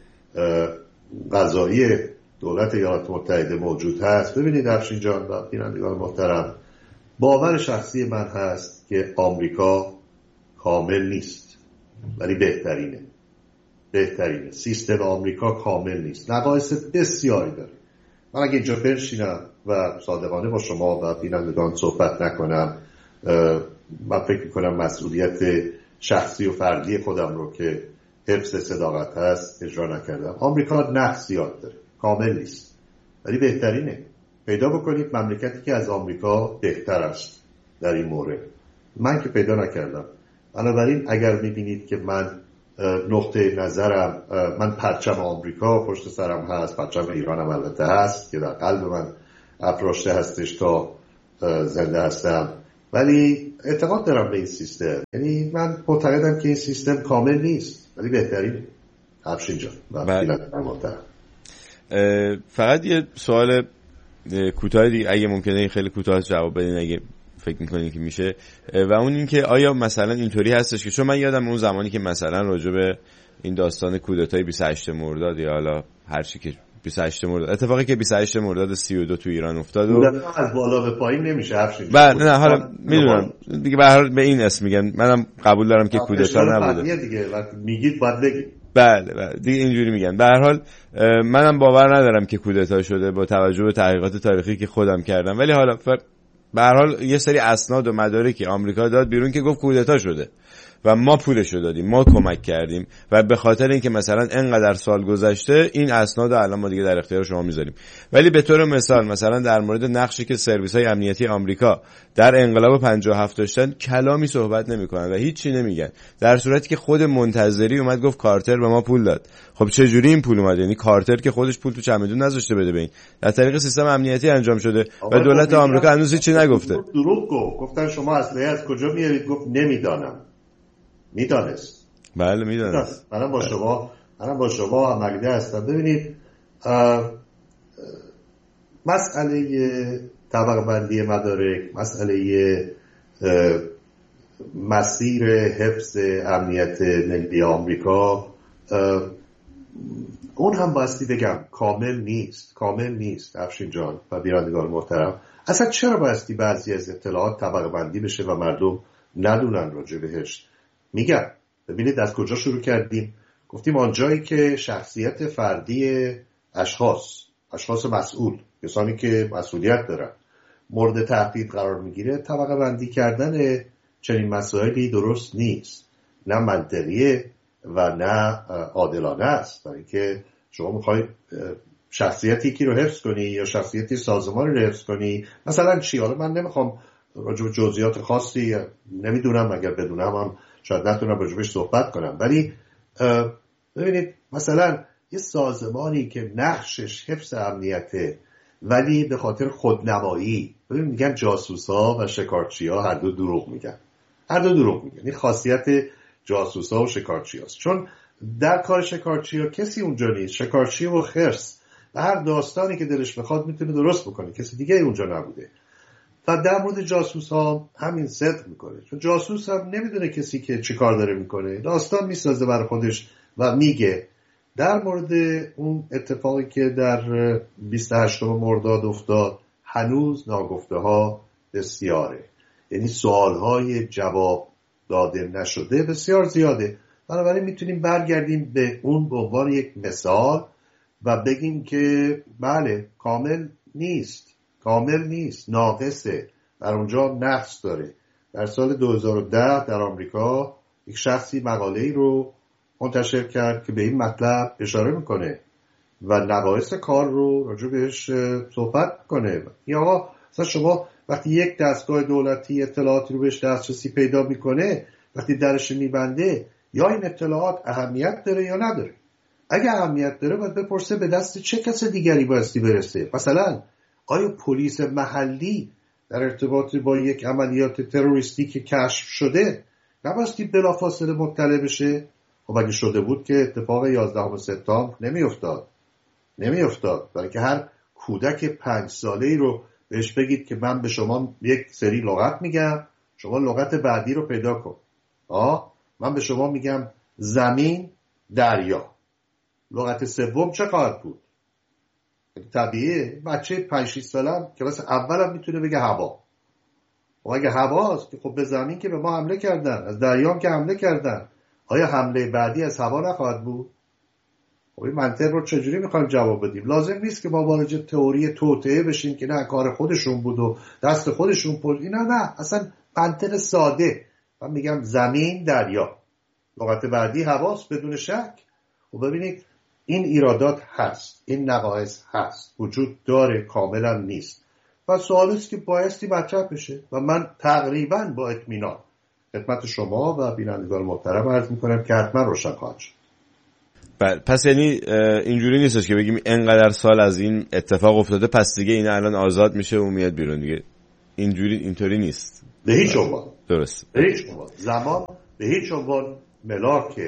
قضایی دولت ایالات متحده موجود هست. ببینید افشین جان و بینندگان محترم، باور شخصی من هست که آمریکا کامل نیست ولی بهترینه. سیستم آمریکا کامل نیست، نقایص بسیاری داره. من اگه اینجا بنشینم و صادقانه با شما و بینندگان صحبت نکنم، من فکر میکنم مسئولیت شخصی و فردی خودم رو که حفظ صداقت هست اجرا نکردم. آمریکا نقص زیاد داره، کامل نیست ولی بهترینه. پیدا بکنید مملکتی که از آمریکا بهتر است در این مورد. من که پیدا نکردم. بنابراین اگر میبینید که من نقطه نظرم، من پرچم آمریکا پشت سرم هست، پرچم ایران هم البته هست که در قلب من افراشته هستش تا زنده هستم، ولی اعتقاد دارم به این سیستم. یعنی من معتقدم که این سیستم کامل نیست ولی بهترینه. افشین جان فقط یه سوال کوتاه دیگه اگه ممکنه خیلی کوتاه جواب بدین اگه فکر میکنین که میشه، و اون این که آیا مثلا اینطوری هستش که چون من یادم اون زمانی که مثلا راجع به این داستان کودتای 28 مرداد یا حالا هر چی که 28 مرداد اتفاقی که 28 مرداد 32 تو ایران افتاد و از بالا به پایین نمیشه افشین. نه حالا میدونم دیگه به هر حال به این اسم میگن، منم قبول دارم که کودتا نبوده دیگه وقتی میگید باید بگید. بله دیگه اینجوری میگن. به هر حال منم باور ندارم که کودتا شده با توجه به تحقیقات تاریخی که خودم کردم، ولی حالا به هر حال یه سری اسناد و مدارکی آمریکا داد بیرون که گفت کودتا شده و ما پولشو دادیم، ما کمک کردیم و به خاطر اینکه مثلا انقدر سال گذشته این اسناد الان ما دیگه در اختیار شما میذاریم. ولی به طور مثلا در مورد نقشی که سرویس‌های امنیتی آمریکا در انقلاب 57 داشتن کلامی صحبت نمیکنن و هیچی نمیگن، در صورتی که خود منتظری اومد گفت کارتر به ما پول داد. خب چه جوری این پول اومد؟ یعنی کارتر که خودش پول تو چمدون نذاشته بده به این، در طریق سیستم امنیتی انجام شده و دولت آمریکا هنوز هیچی نگفته. دروغ گفتن شما اسلحه از کجا میارید؟ گفت نمیدانم. میدانست. بله میدانست. منم با شما عملیه هستم. ببینید مسئله طبقه بندی مدارک، مسئله مسیر حفظ امنیت ملی آمریکا، اون هم باستی بگم کامل نیست افشین جان و بینندگان محترم. اصلا چرا باستی بعضی از اطلاعات طبقه بندی بشه و مردم ندونن راجع بهش؟ میگم ببینید از کجا شروع کردیم. گفتیم آنجایی که شخصیت فردی اشخاص مسئول، کسانی که مسئولیت دارن، مورد تهدید قرار میگیره، طبقه بندی کردن چنین مسائلی درست نیست، نه منطقیه و نه عادلانه است. برای که شما میخواید شخصیت یکی رو حفظ کنی یا شخصیتی سازمانی رو حفظ کنی، مثلا چی؟ حالا من نمیخوام راجع به جزئیات خاصی، نمیدونم، اگر بدونم هم شاید نتونم راجبش صحبت کنم، ولی ببینید مثلا یه سازمانی که نقشش حفظ امنیته ولی به خاطر خودنمایی، ببین میگن جاسوسا و شکارچی‌ها هر دو دروغ میگن. این خاصیت جاسوسا و شکارچی‌هاست، چون در کار شکارچی‌ها کسی اونجا نیست. شکارچی و خرس و هر داستانی که دلش بخواد میتونه درست بکنه، کسی دیگه اونجا نبوده. و در مورد جاسوس ها همین صدق میکنه، چون جاسوس هم نمیدونه کسی که چی کار داره میکنه، داستان میسازه برای خودش و میگه. در مورد اون اتفاقی که در 28 مرداد افتاد هنوز ناگفته ها بسیاره، یعنی سوال های جواب داده نشده بسیار زیاده. بنابراین میتونیم برگردیم به اون به عنوان یک مثال و بگیم که بله کامل نیست، ناقصه، در اونجا نقص داره. در سال 2010 در آمریکا یک شخصی مقاله‌ای رو منتشر کرد که به این مطلب اشاره میکنه و نواقص کار رو راجع بهش صحبت میکنه. یا آقا مثلا شما وقتی یک دستگاه دولتی اطلاعاتی رو بهش دسترسی پیدا میکنه، وقتی درش میبنده، یا این اطلاعات اهمیت داره یا نداره. اگه اهمیت داره باید بپرسه به دست چه کس دیگری بایستی برسه. مثلا آیا پلیس محلی در ارتباط با یک عملیات تروریستی که کشف شده نبایستی بلافاصله مطلع بشه؟ خب اگه شده بود که اتفاق 11 سپتامبر نمیافتاد. برای که هر کودک 5 ساله‌ای رو بهش بگید که من به شما یک سری لغت میگم، شما لغت بعدی رو پیدا کن. من به شما میگم زمین، دریا، لغت سوم چه خواهد بود؟ طبیعیه بچه 5-6 سالم کلاس اولم میتونه بگه هوا. و اگه هواست که خب به زمین که به ما حمله کردن، از دریا هم که حمله کردن، آیا حمله بعدی از هوا نخواهد بود؟ خب این منطق رو چجوری میخوایم جواب بدیم؟ لازم نیست که ما وارد تئوری توطئه بشیم که نه کار خودشون بود و دست خودشون پول. اینا نه، اصلا منطق ساده. من میگم زمین، دریا، لغت بعدی هواست بدون شک. و ببینید این ایرادات هست، این نقایص هست، وجود داره، کاملا نیست. و سوال است که بایستی مطرح بشه و من تقریبا با اطمینان خدمت شما و بینندگان محترم عرض میکنم که حتما روشن خواهد شد. پس یعنی اینجوری نیستش که بگیم اینقدر سال از این اتفاق افتاده پس دیگه این الان آزاد میشه و میاد بیرون دیگه، اینطوری نیست به هیچ عنوان. درست. به هیچ عنوان زمان به هیچ عنوان ملاک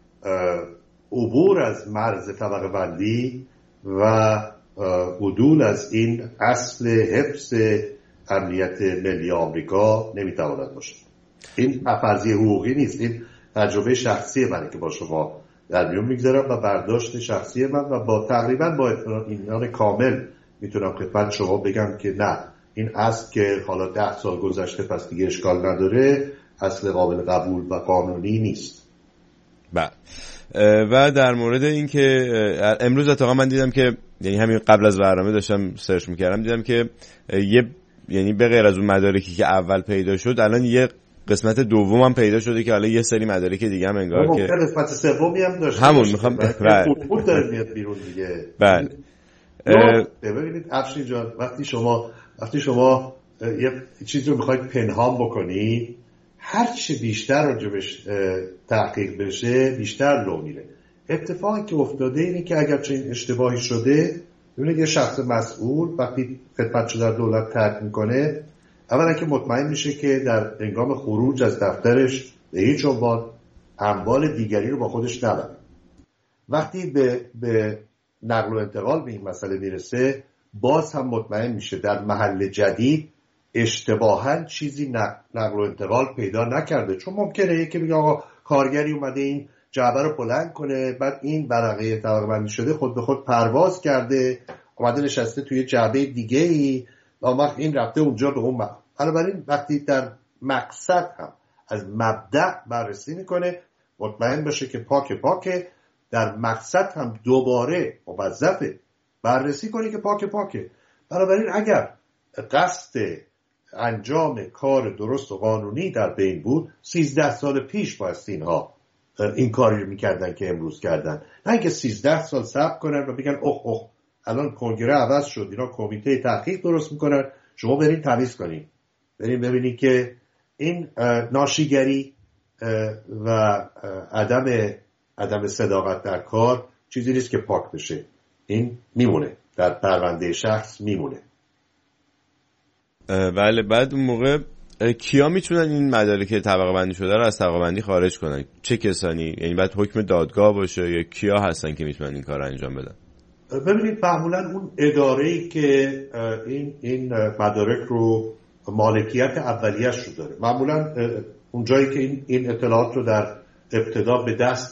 عبور از مرز طبقه بندی و عدول از این اصل حفظ امنیت ملی آمریکا نمیتواند باشه. این فرضیه حقوقی نیست، این تجربه شخصی منه که با شما در میون میگذارم و برداشت شخصی من و با تقریبا با اطمینان کامل میتونم خدمت شما بگم که نه، این اصل که حالا 10 سال گذشته پس دیگه اشکال نداره اصل قابل قبول و قانونی نیست. بله. و در مورد این که امروز اتفاقا من دیدم که یعنی همین قبل از برنامه داشتم سرچ میکردم دیدم که یعنی به غیر از اون مدارکی که اول پیدا شد الان یه قسمت دوم هم پیدا شده که حالا یه سری مدارک دیگه هم انگار که قسمت سومی هم داشته همون میخوام خود داره میاد بیرون دیگه. بله. ببینید افشین جان، وقتی شما یه چیزی رو میخواید پنهان بکنی، هر چه بیشتر راجبش تحقیق بشه بیشتر لو میره. اتفاقی که افتاده اینه که اگر چنین اشتباهی شده، ببینید یه شخص مسئول وقتی خدمتشو در دولت ترک میکنه، اولا که مطمئن میشه که در هنگام خروج از دفترش به هیچ عنوان اموال دیگری رو با خودش نبره. وقتی به نقل و انتقال به این مسئله میرسه، باز هم مطمئن میشه در محل جدید اشتباهاً چیزی نقل و انتقال پیدا نکرده، چون ممکنه یکی بگه آقا کارگری اومده این جعبه رو بلند کنه، بعد این ورقه طبقه بندی شده خود به خود پرواز کرده اومده نشسته توی جعبه دیگه ای و وقت این رفته اونجا به اون بنابراین وقتی در مقصد هم از مبدأ بررسی میکنه، مطمئن باشه که پاکه، در مقصد هم دوباره موظفه بررسی کنی که پاکه. بنابراین اگر قصد انجام کار درست و قانونی در بین بود، 13 سال پیش بایستی اینها این کاری رو میکردن که امروز کردن، نه اینکه 13 سال صبر کنن و بگن اوه الان کنگره عوض شد، اینا کمیته تحقیق درست میکنن، شما برین تمیز کنین، برین ببینید که این ناشیگری و عدم صداقت در کار چیزی نیست که پاک بشه. این میمونه در پرونده شخص میمونه. بله. بعد اون موقع کیا میتونن این مدارک طبقه بندی شده رو از طبقه بندی خارج کنن؟ چه کسانی؟ یعنی باید حکم دادگاه باشه یا کیا هستن که میتونن این کار رو انجام بدن؟ ببینید معمولا اون اداره‌ای که این مدارک رو مالکیت اولیه‌اش رو داره، معمولا اون جایی که این اطلاعات رو در ابتدا به دست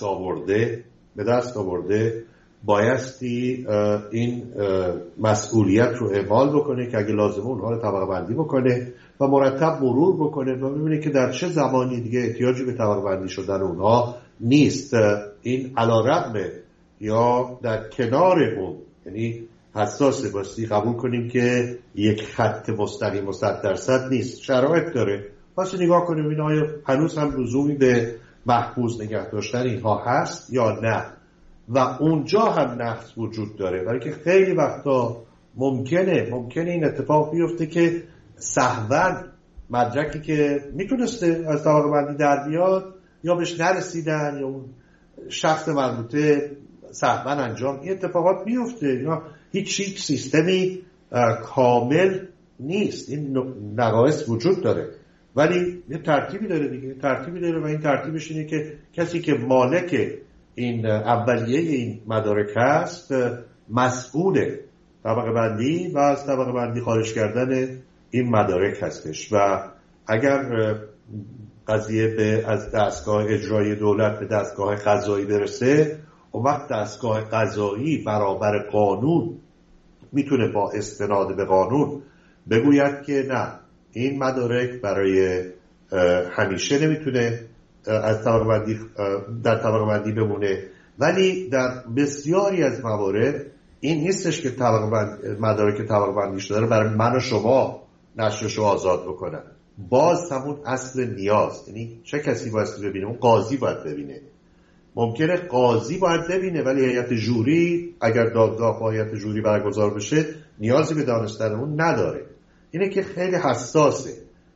آورده بایستی این مسئولیت رو اعمال بکنه که اگه لازمه اونها رو طبقه بندی بکنه و مرتب مرور بکنه و ببینه که در چه زمانی دیگه احتیاجی به طبقه بندی شدن اونها نیست. این علی‌رغم یا در کنار اون، یعنی حساسه باستی قبول کنیم که یک خط مستقیم و 100% نیست، شرایط داره، واسه نگاه کنیم این آیا هنوز هم لزومی به محفوظ نگه داشتن اینها هست یا نه، و اونجا هم نقص وجود داره، برای که خیلی وقتا ممکنه این اتفاق بیفته که سهواً مدرکی که میتونسته از طبقه بندی در بیاد یا بهش نرسیدن یا اون شخص مربوطه سهواً انجام، این اتفاقات بیفته یا هیچ سیستمی کامل نیست، این نقایص وجود داره، ولی یه ترتیبی داره و این ترتیبش اینه که کسی که مالک این اولیه این مدارک هست مسئول طبقه بندی و از طبقه بندی خارج کردن این مدارک هستش و اگر قضیه از دستگاه اجرایی دولت به دستگاه قضایی برسه، اون وقت دستگاه قضایی برابر قانون میتونه با استناد به قانون بگوید که نه، این مدارک برای همیشه نمیتونه از در طبقه بندی بمونه، ولی در بسیاری از موارد این نیستش که مدارک طبقه بندی شده رو برای من و شما نشرش رو آزاد بکنن. باز همون اصل نیاز، یعنی چه کسی باید ببینه؟ اون قاضی باید ببینه. ممکنه قاضی باید ببینه ولی هیئت جوری، اگر دادگاه با هیئت جوری برگزار بشه، نیازی به دانستن اون نداره. اینه که خیلی حساسه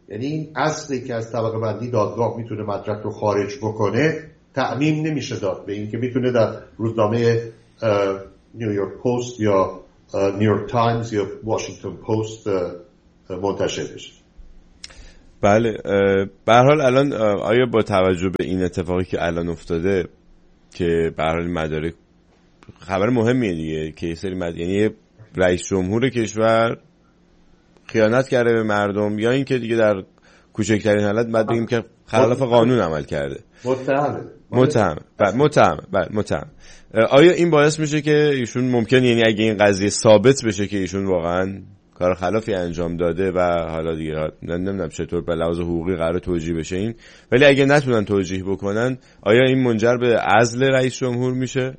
یعنی این اصلی که از طبقه بندی دادگاه میتونه مدرک رو خارج بکنه تعمیم نمیشه داد به این که میتونه در روزنامه نیویورک پست یا نیویورک تایمز یا واشنگتن پست منتشر بشه. بله، به هر حال الان آیا با توجه به این اتفاقی که الان افتاده که به هر حال مدارک خبر مهمیه دیگه که سری یعنی رئیس جمهور کشور خیانت کرده به مردم یا اینکه دیگه در کوچکترین حالت بعد بگیم که خلاف قانون عمل کرده، متهم. آیا این باعث میشه که ایشون ممکن، یعنی اگه این قضیه ثابت بشه که ایشون واقعا کار خلافی انجام داده و حالا دیگه نمیدونم چطور به لحاظ حقوقی قرار توجیه بشه این، ولی اگه نتونن توجیه بکنن آیا این منجر به عزل رئیس جمهور میشه؟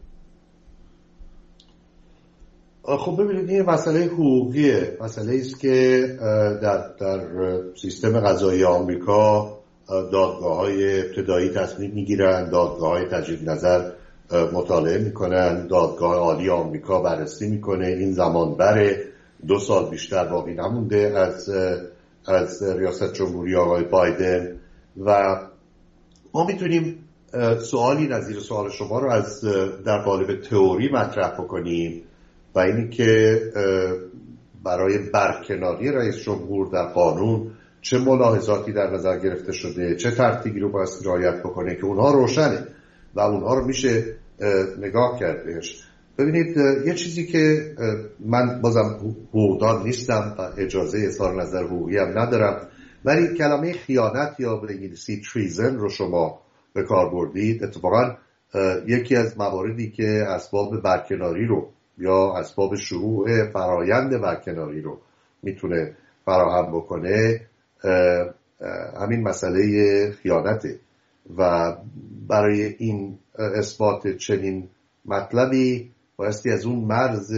خب ببینید این مسئله حقوقیه، مسئله است که در سیستم قضایی آمریکا دادگاه‌های ابتدایی تصمیم میگیرن، دادگاه‌های تجدید نظر مطالعه میکنن، دادگاه عالی آمریکا بررسی میکنه. این زمان بره 2 سال بیشتر باقی نمونده از ریاست جمهوری آقای بایدن و ما میتونیم سوالی نظیر سوال شما رو از در قالب تئوری مطرح بکنیم و اینی که برای برکناری رئیس جمهور در قانون چه ملاحظاتی در نظر گرفته شده، چه ترتیبی رو باید رعایت بکنه که اونها روشنه و اونها رو میشه نگاه کرد بهش. ببینید یه چیزی که من بازم حقوقدان نیستم و اجازه اظهار نظر حقوقی هم ندارم، ولی کلمه خیانت یا به انگلیسی تریزن رو شما به کار بردید. اتفاقا یکی از مواردی که اسباب برکناری رو یا اسباب شروع فرایند برکناری رو میتونه فراهم بکنه همین مسئله خیانته و برای این اثبات چنین مطلبی بایستی از اون مرز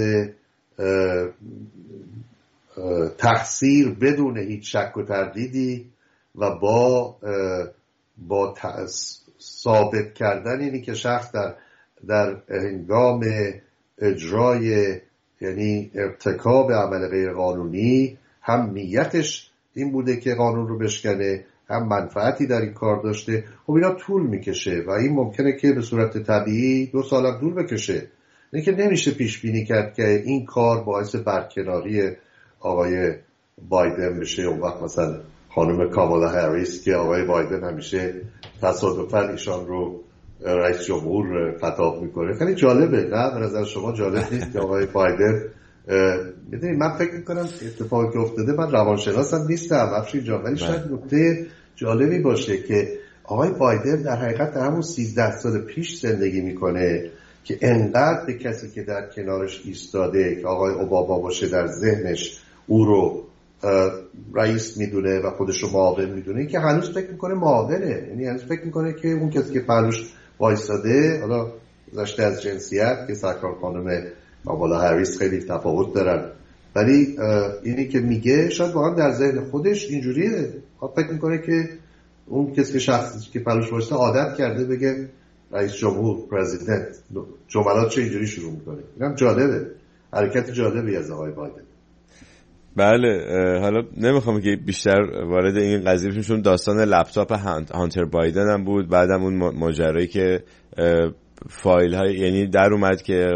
تقصیر بدون هیچ شک و تردیدی و با ثابت کردن اینی که شخص در هنگام اجرای یعنی ارتکاب عمل غیر قانونی هم نیتش این بوده که قانون رو بشکنه، هم منفعتی در این کار داشته. خب اینا طول میکشه و این ممکنه که به صورت طبیعی 2 سال هم طول بکشه. اینه که نمیشه پیش بینی کرد که این کار باعث برکناری آقای بایدن بشه. اون وقت مثلا خانم کامالا هریس که آقای بایدن همیشه تصادفاً ایشان رو رئیس جمهور خطاب میکنه، خیلی جالبه. نه به نظر شما جالب نیست که آقای بایدن میدونی من فکر میکنم اتفاقی که افتاده، من روانشناسم نیستم افشین جان، ولی شاید نکته جالبی باشه که آقای بایدن در حقیقت در همون 13 سال پیش زندگی میکنه که انقدر به کسی که در کنارش ایستاده که آقای اوباما باشه در ذهنش او رو رئیس میدونه و خودش رو معاون میدونه که هنوز فکر میکنه معاونه. یعنی هنوز فکر میکنه که اون کسی که پهلوش وایستاده، حالا گذشته از جنسیت که سرکار خانم کامالا هریس خیلی تفاوت دارن، ولی اینی که میگه شاید واقعا در ذهن خودش اینجوریه، فکر میکنه که اون کسی که شخصی که پهلوش وایسته عادت کرده بگه رئیس جمهور، پرزیدنت، جملات چه اینجوری شروع میکنه. اینم جالبه، حرکت جالبی از آقای بایدن. بله، حالا نمیخوام که بیشتر وارد این قضیه بشیم چون داستان لپتاپ هانتر بایدن هم بود، بعدم اون ماجرایی که فایل های یعنی در اومد که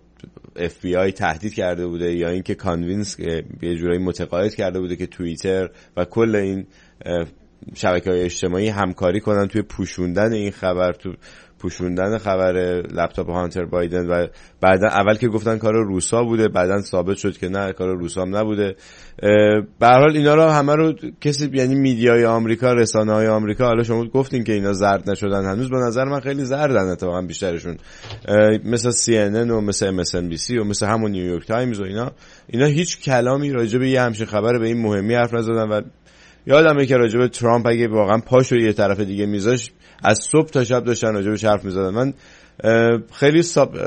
FBI تهدید کرده بوده یا اینکه کانوینس یه جورایی متقاعد کرده بوده که توییتر و کل این شبکه‌های اجتماعی همکاری کنن توی پوشوندن این خبر، تو پوشوندن خبر لپتاپ هانتر بایدن و بعدا اول که گفتن کار روسا بوده، بعدا ثابت شد که نه کار روسا هم نبوده. به هر حال اینا رو همه رو کسی یعنی میدیای آمریکا، رسانه‌های آمریکا، حالا شما گفتین که اینا زرد نشدن، هنوز به نظر من خیلی زردن اتفاقا بیشترشون، مثل CNN و مثل MSNBC و مثل همون نیویورک تایمز و اینا هیچ کلامی راجع به یه همچین خبر به این مهمی حرف نزدن. و یادمه که راجع به ترامپ اگه واقعا پاشو یه طرف دیگه میذاش از صبح تا شب داشتن راجع بهش حرف میزدن. من خیلی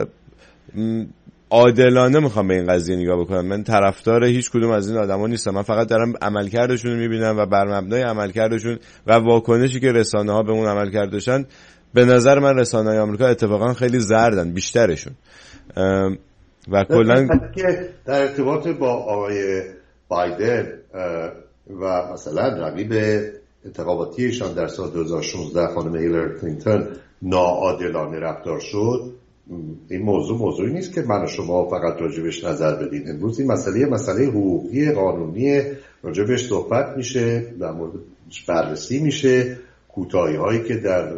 عادلانه میخوام به این قضیه نگاه بکنم. من طرفدار هیچ کدوم از این آدما نیستم، من فقط دارم عملکردشون رو میبینم و بر مبنای عملکردشون و واکنشی که رسانه‌ها به اون عملکرد داشتن، به نظر من رسانه‌های آمریکا اتفاقا خیلی زردن بیشترشون. و کلا در ارتباط با آقای بایدن و مثلا رقیب انتخاباتیشان در سال 2016 خانم هیلاری کلینتون ناعادلانه رفتار شد، این موضوعی نیست که من و شما فقط راجبش نظر بدین. امروز این مسئله حقوقی قانونی، راجبش صحبت میشه، در موردش بررسی میشه. کوتاهی هایی که در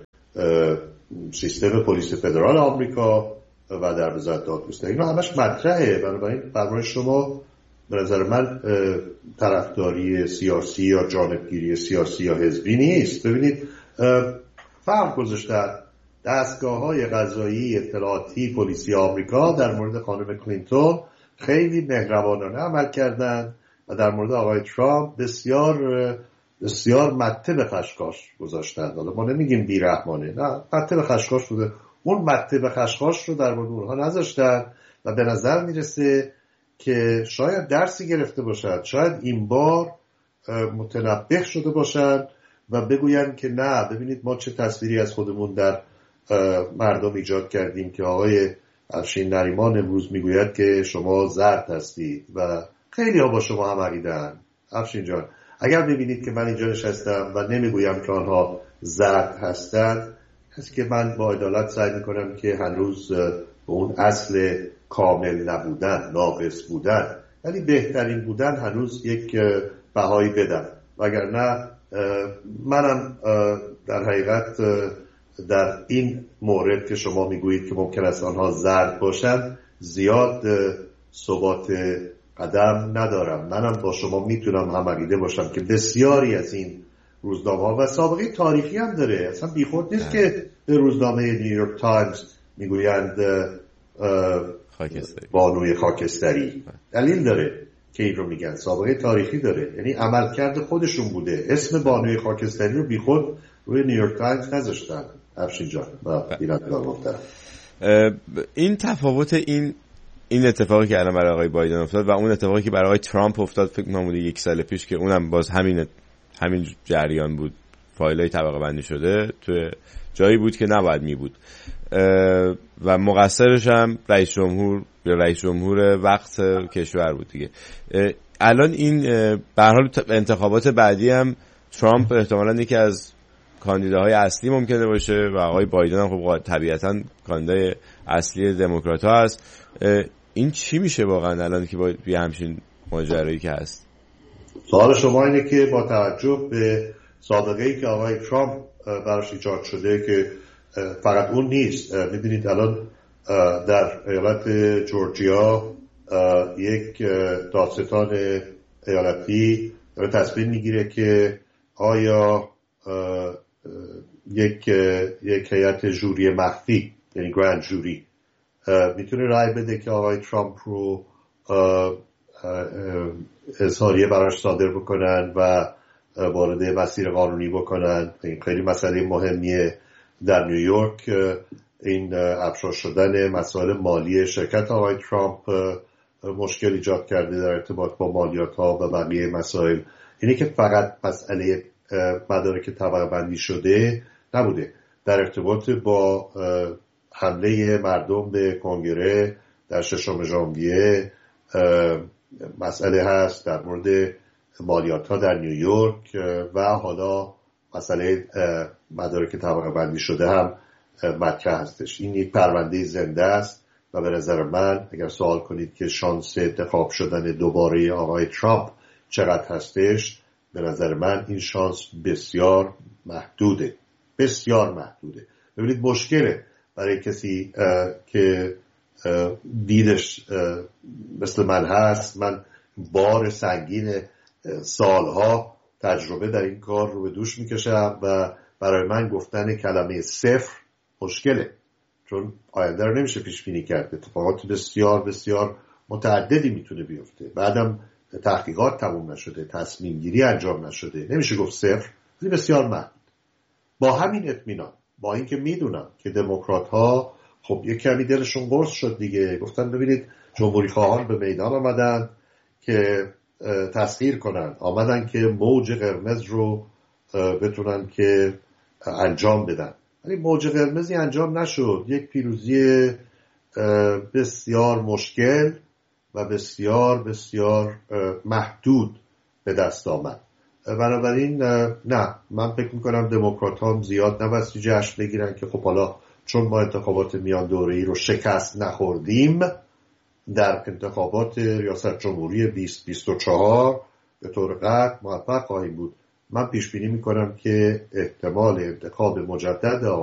سیستم پلیس فدرال آمریکا و در وزارت دادگستری اینا همش مطرحه. بنابراین برای شما به نظر من طرفداری سیاسی یا جانبگیری سیاسی یا حزبی نیست. ببینید فرق گذاشتن دستگاه‌های قضایی، اطلاعاتی، پلیسی آمریکا در مورد خانم کلینتون خیلی مهربانانه عمل کردند و در مورد آقای ترامپ بسیار مته به خشخاش گذاشتند. حالا ما نمیگیم بیرحمانه، نه، مته به خشخاش بوده. اون مته به خشخاش رو در مورد اونها نذاشتن و به نظر میرسه که شاید درسی گرفته باشد، شاید این بار متنبه شده باشد و بگوین که نه، ببینید ما چه تصویری از خودمون در مردم ایجاد کردیم که آقای افشین نریمان امروز میگوید که شما زرد هستید و خیلی ها با شما هم عقیده‌اند. افشین جان، اگر ببینید که من اینجا نشستم و نمیگویم که آنها زرد هستند، هست که من با عدالت سعی میکنم که هنوز به اون اصل کامل نبودن، ناقص بودن، ولی بهترین بودن هنوز یک بهایی بدم. وگرنه منم در حقیقت در این مورد که شما میگویید که ممکن است آنها زرد باشند زیاد ثبات قدم ندارم. منم با شما میتونم هم عقیده باشم که بسیاری از این روزنامه‌ها و سابقه تاریخی هم داره، اصلا بیخود نیست که به روزنامه نیویورک تایمز میگویند بانوی خاکستری. دلیل داره که این رو میگن، سابقه تاریخی داره، یعنی عملکرد خودشون بوده. اسم بانوی خاکستری رو بیخود روی نیویورک تایمز نذاشتن. افشین جان این تفاوت این اتفاقی که الان برای آقای بایدن افتاد و اون اتفاقی که برای آقای ترامپ افتاد، فکر کنم بوده 1 سال پیش که اونم باز همین جریان بود، فایلای طبقه بندی شده تو جایی بود که نباید می بود و مقصرش هم رئیس جمهور وقت کشور بود دیگه. الان این به هر حال انتخابات بعدی هم ترامپ احتمالاً یکی از کاندیداهای اصلی ممکنه باشه و آقای بایدن هم خب طبیعتاً کاندیدای اصلی دموکرات‌ها هست. این چی میشه واقعا الان که با همچین ماجرایی که هست؟ سوال شما اینه که با توجه به سابقه‌ای که آقای ترامپ براش ایجاد شده که فقط اون نیست، میدونید الان در ایالت جورجیا یک دادستان ایالتی داره تصمیم میگیره که آیا یک هیئت ژوری مخفی، یعنی گرند ژوری، میتونه رای بده که آقای ترامپ رو اظهاریه براش صادر بکنن و وارد مسیر قانونی بکنن. این خیلی مسئله مهمیه. در نیویورک این افشا شدن مسائل مالی شرکت آقای ترامپ مشکل ایجاد کرده در ارتباط با مالیات ها و بقیه مسائل. اینه که فقط مسئله مدارک طبقه بندی شده نبوده، در ارتباط با حمله مردم به کنگره در 6 ژانویه مسئله هست، در مورد مالیات ها در نیویورک و حالا مسئله مدارک طبقه بندی شده هم مطرح هستش. این یک پرونده زنده است و به نظر من اگر سوال کنید که شانس انتخاب شدن دوباره آقای ترامپ چقدر هستش، به نظر من این شانس بسیار محدوده، بسیار محدوده. ببینید مشکله برای کسی که دیدش مثل من هست، من بار سنگین سالها تجربه در این کار رو به دوش میکشم و برای من گفتن کلمه صفر مشکله، چون آینده رو نمیشه پیش بینی کرد. اتفاقات بسیار بسیار متعددی میتونه بیفته، بعدم تحقیقات تموم نشده، تصمیم گیری انجام نشده، نمیشه گفت صفر، ولی بسیار محدود. با همین اطمینان، با اینکه میدونم که دموکرات ها خب یک کمی دلشون قرص شد دیگه، گفتن ببینید جمهوری خواهان به میدان آمدن که تسخیر کنن، آمدن که موج قرمز رو بتونن که انجام بدن، ولی موج قرمزی انجام نشد. یک پیروزی بسیار مشکل و بسیار بسیار محدود به دست آمد. بنابراین نه، من فکر میکنم دموکرات ها زیاد نبستی جشن بگیرن که خب حالا چون ما انتخابات میان دوره‌ای رو شکست نخوردیم در انتخابات ریاست جمهوری 2024 به طور قطع موفق خواهیم بود. من پیش بینی میکنم که احتمال انتخاب مجدد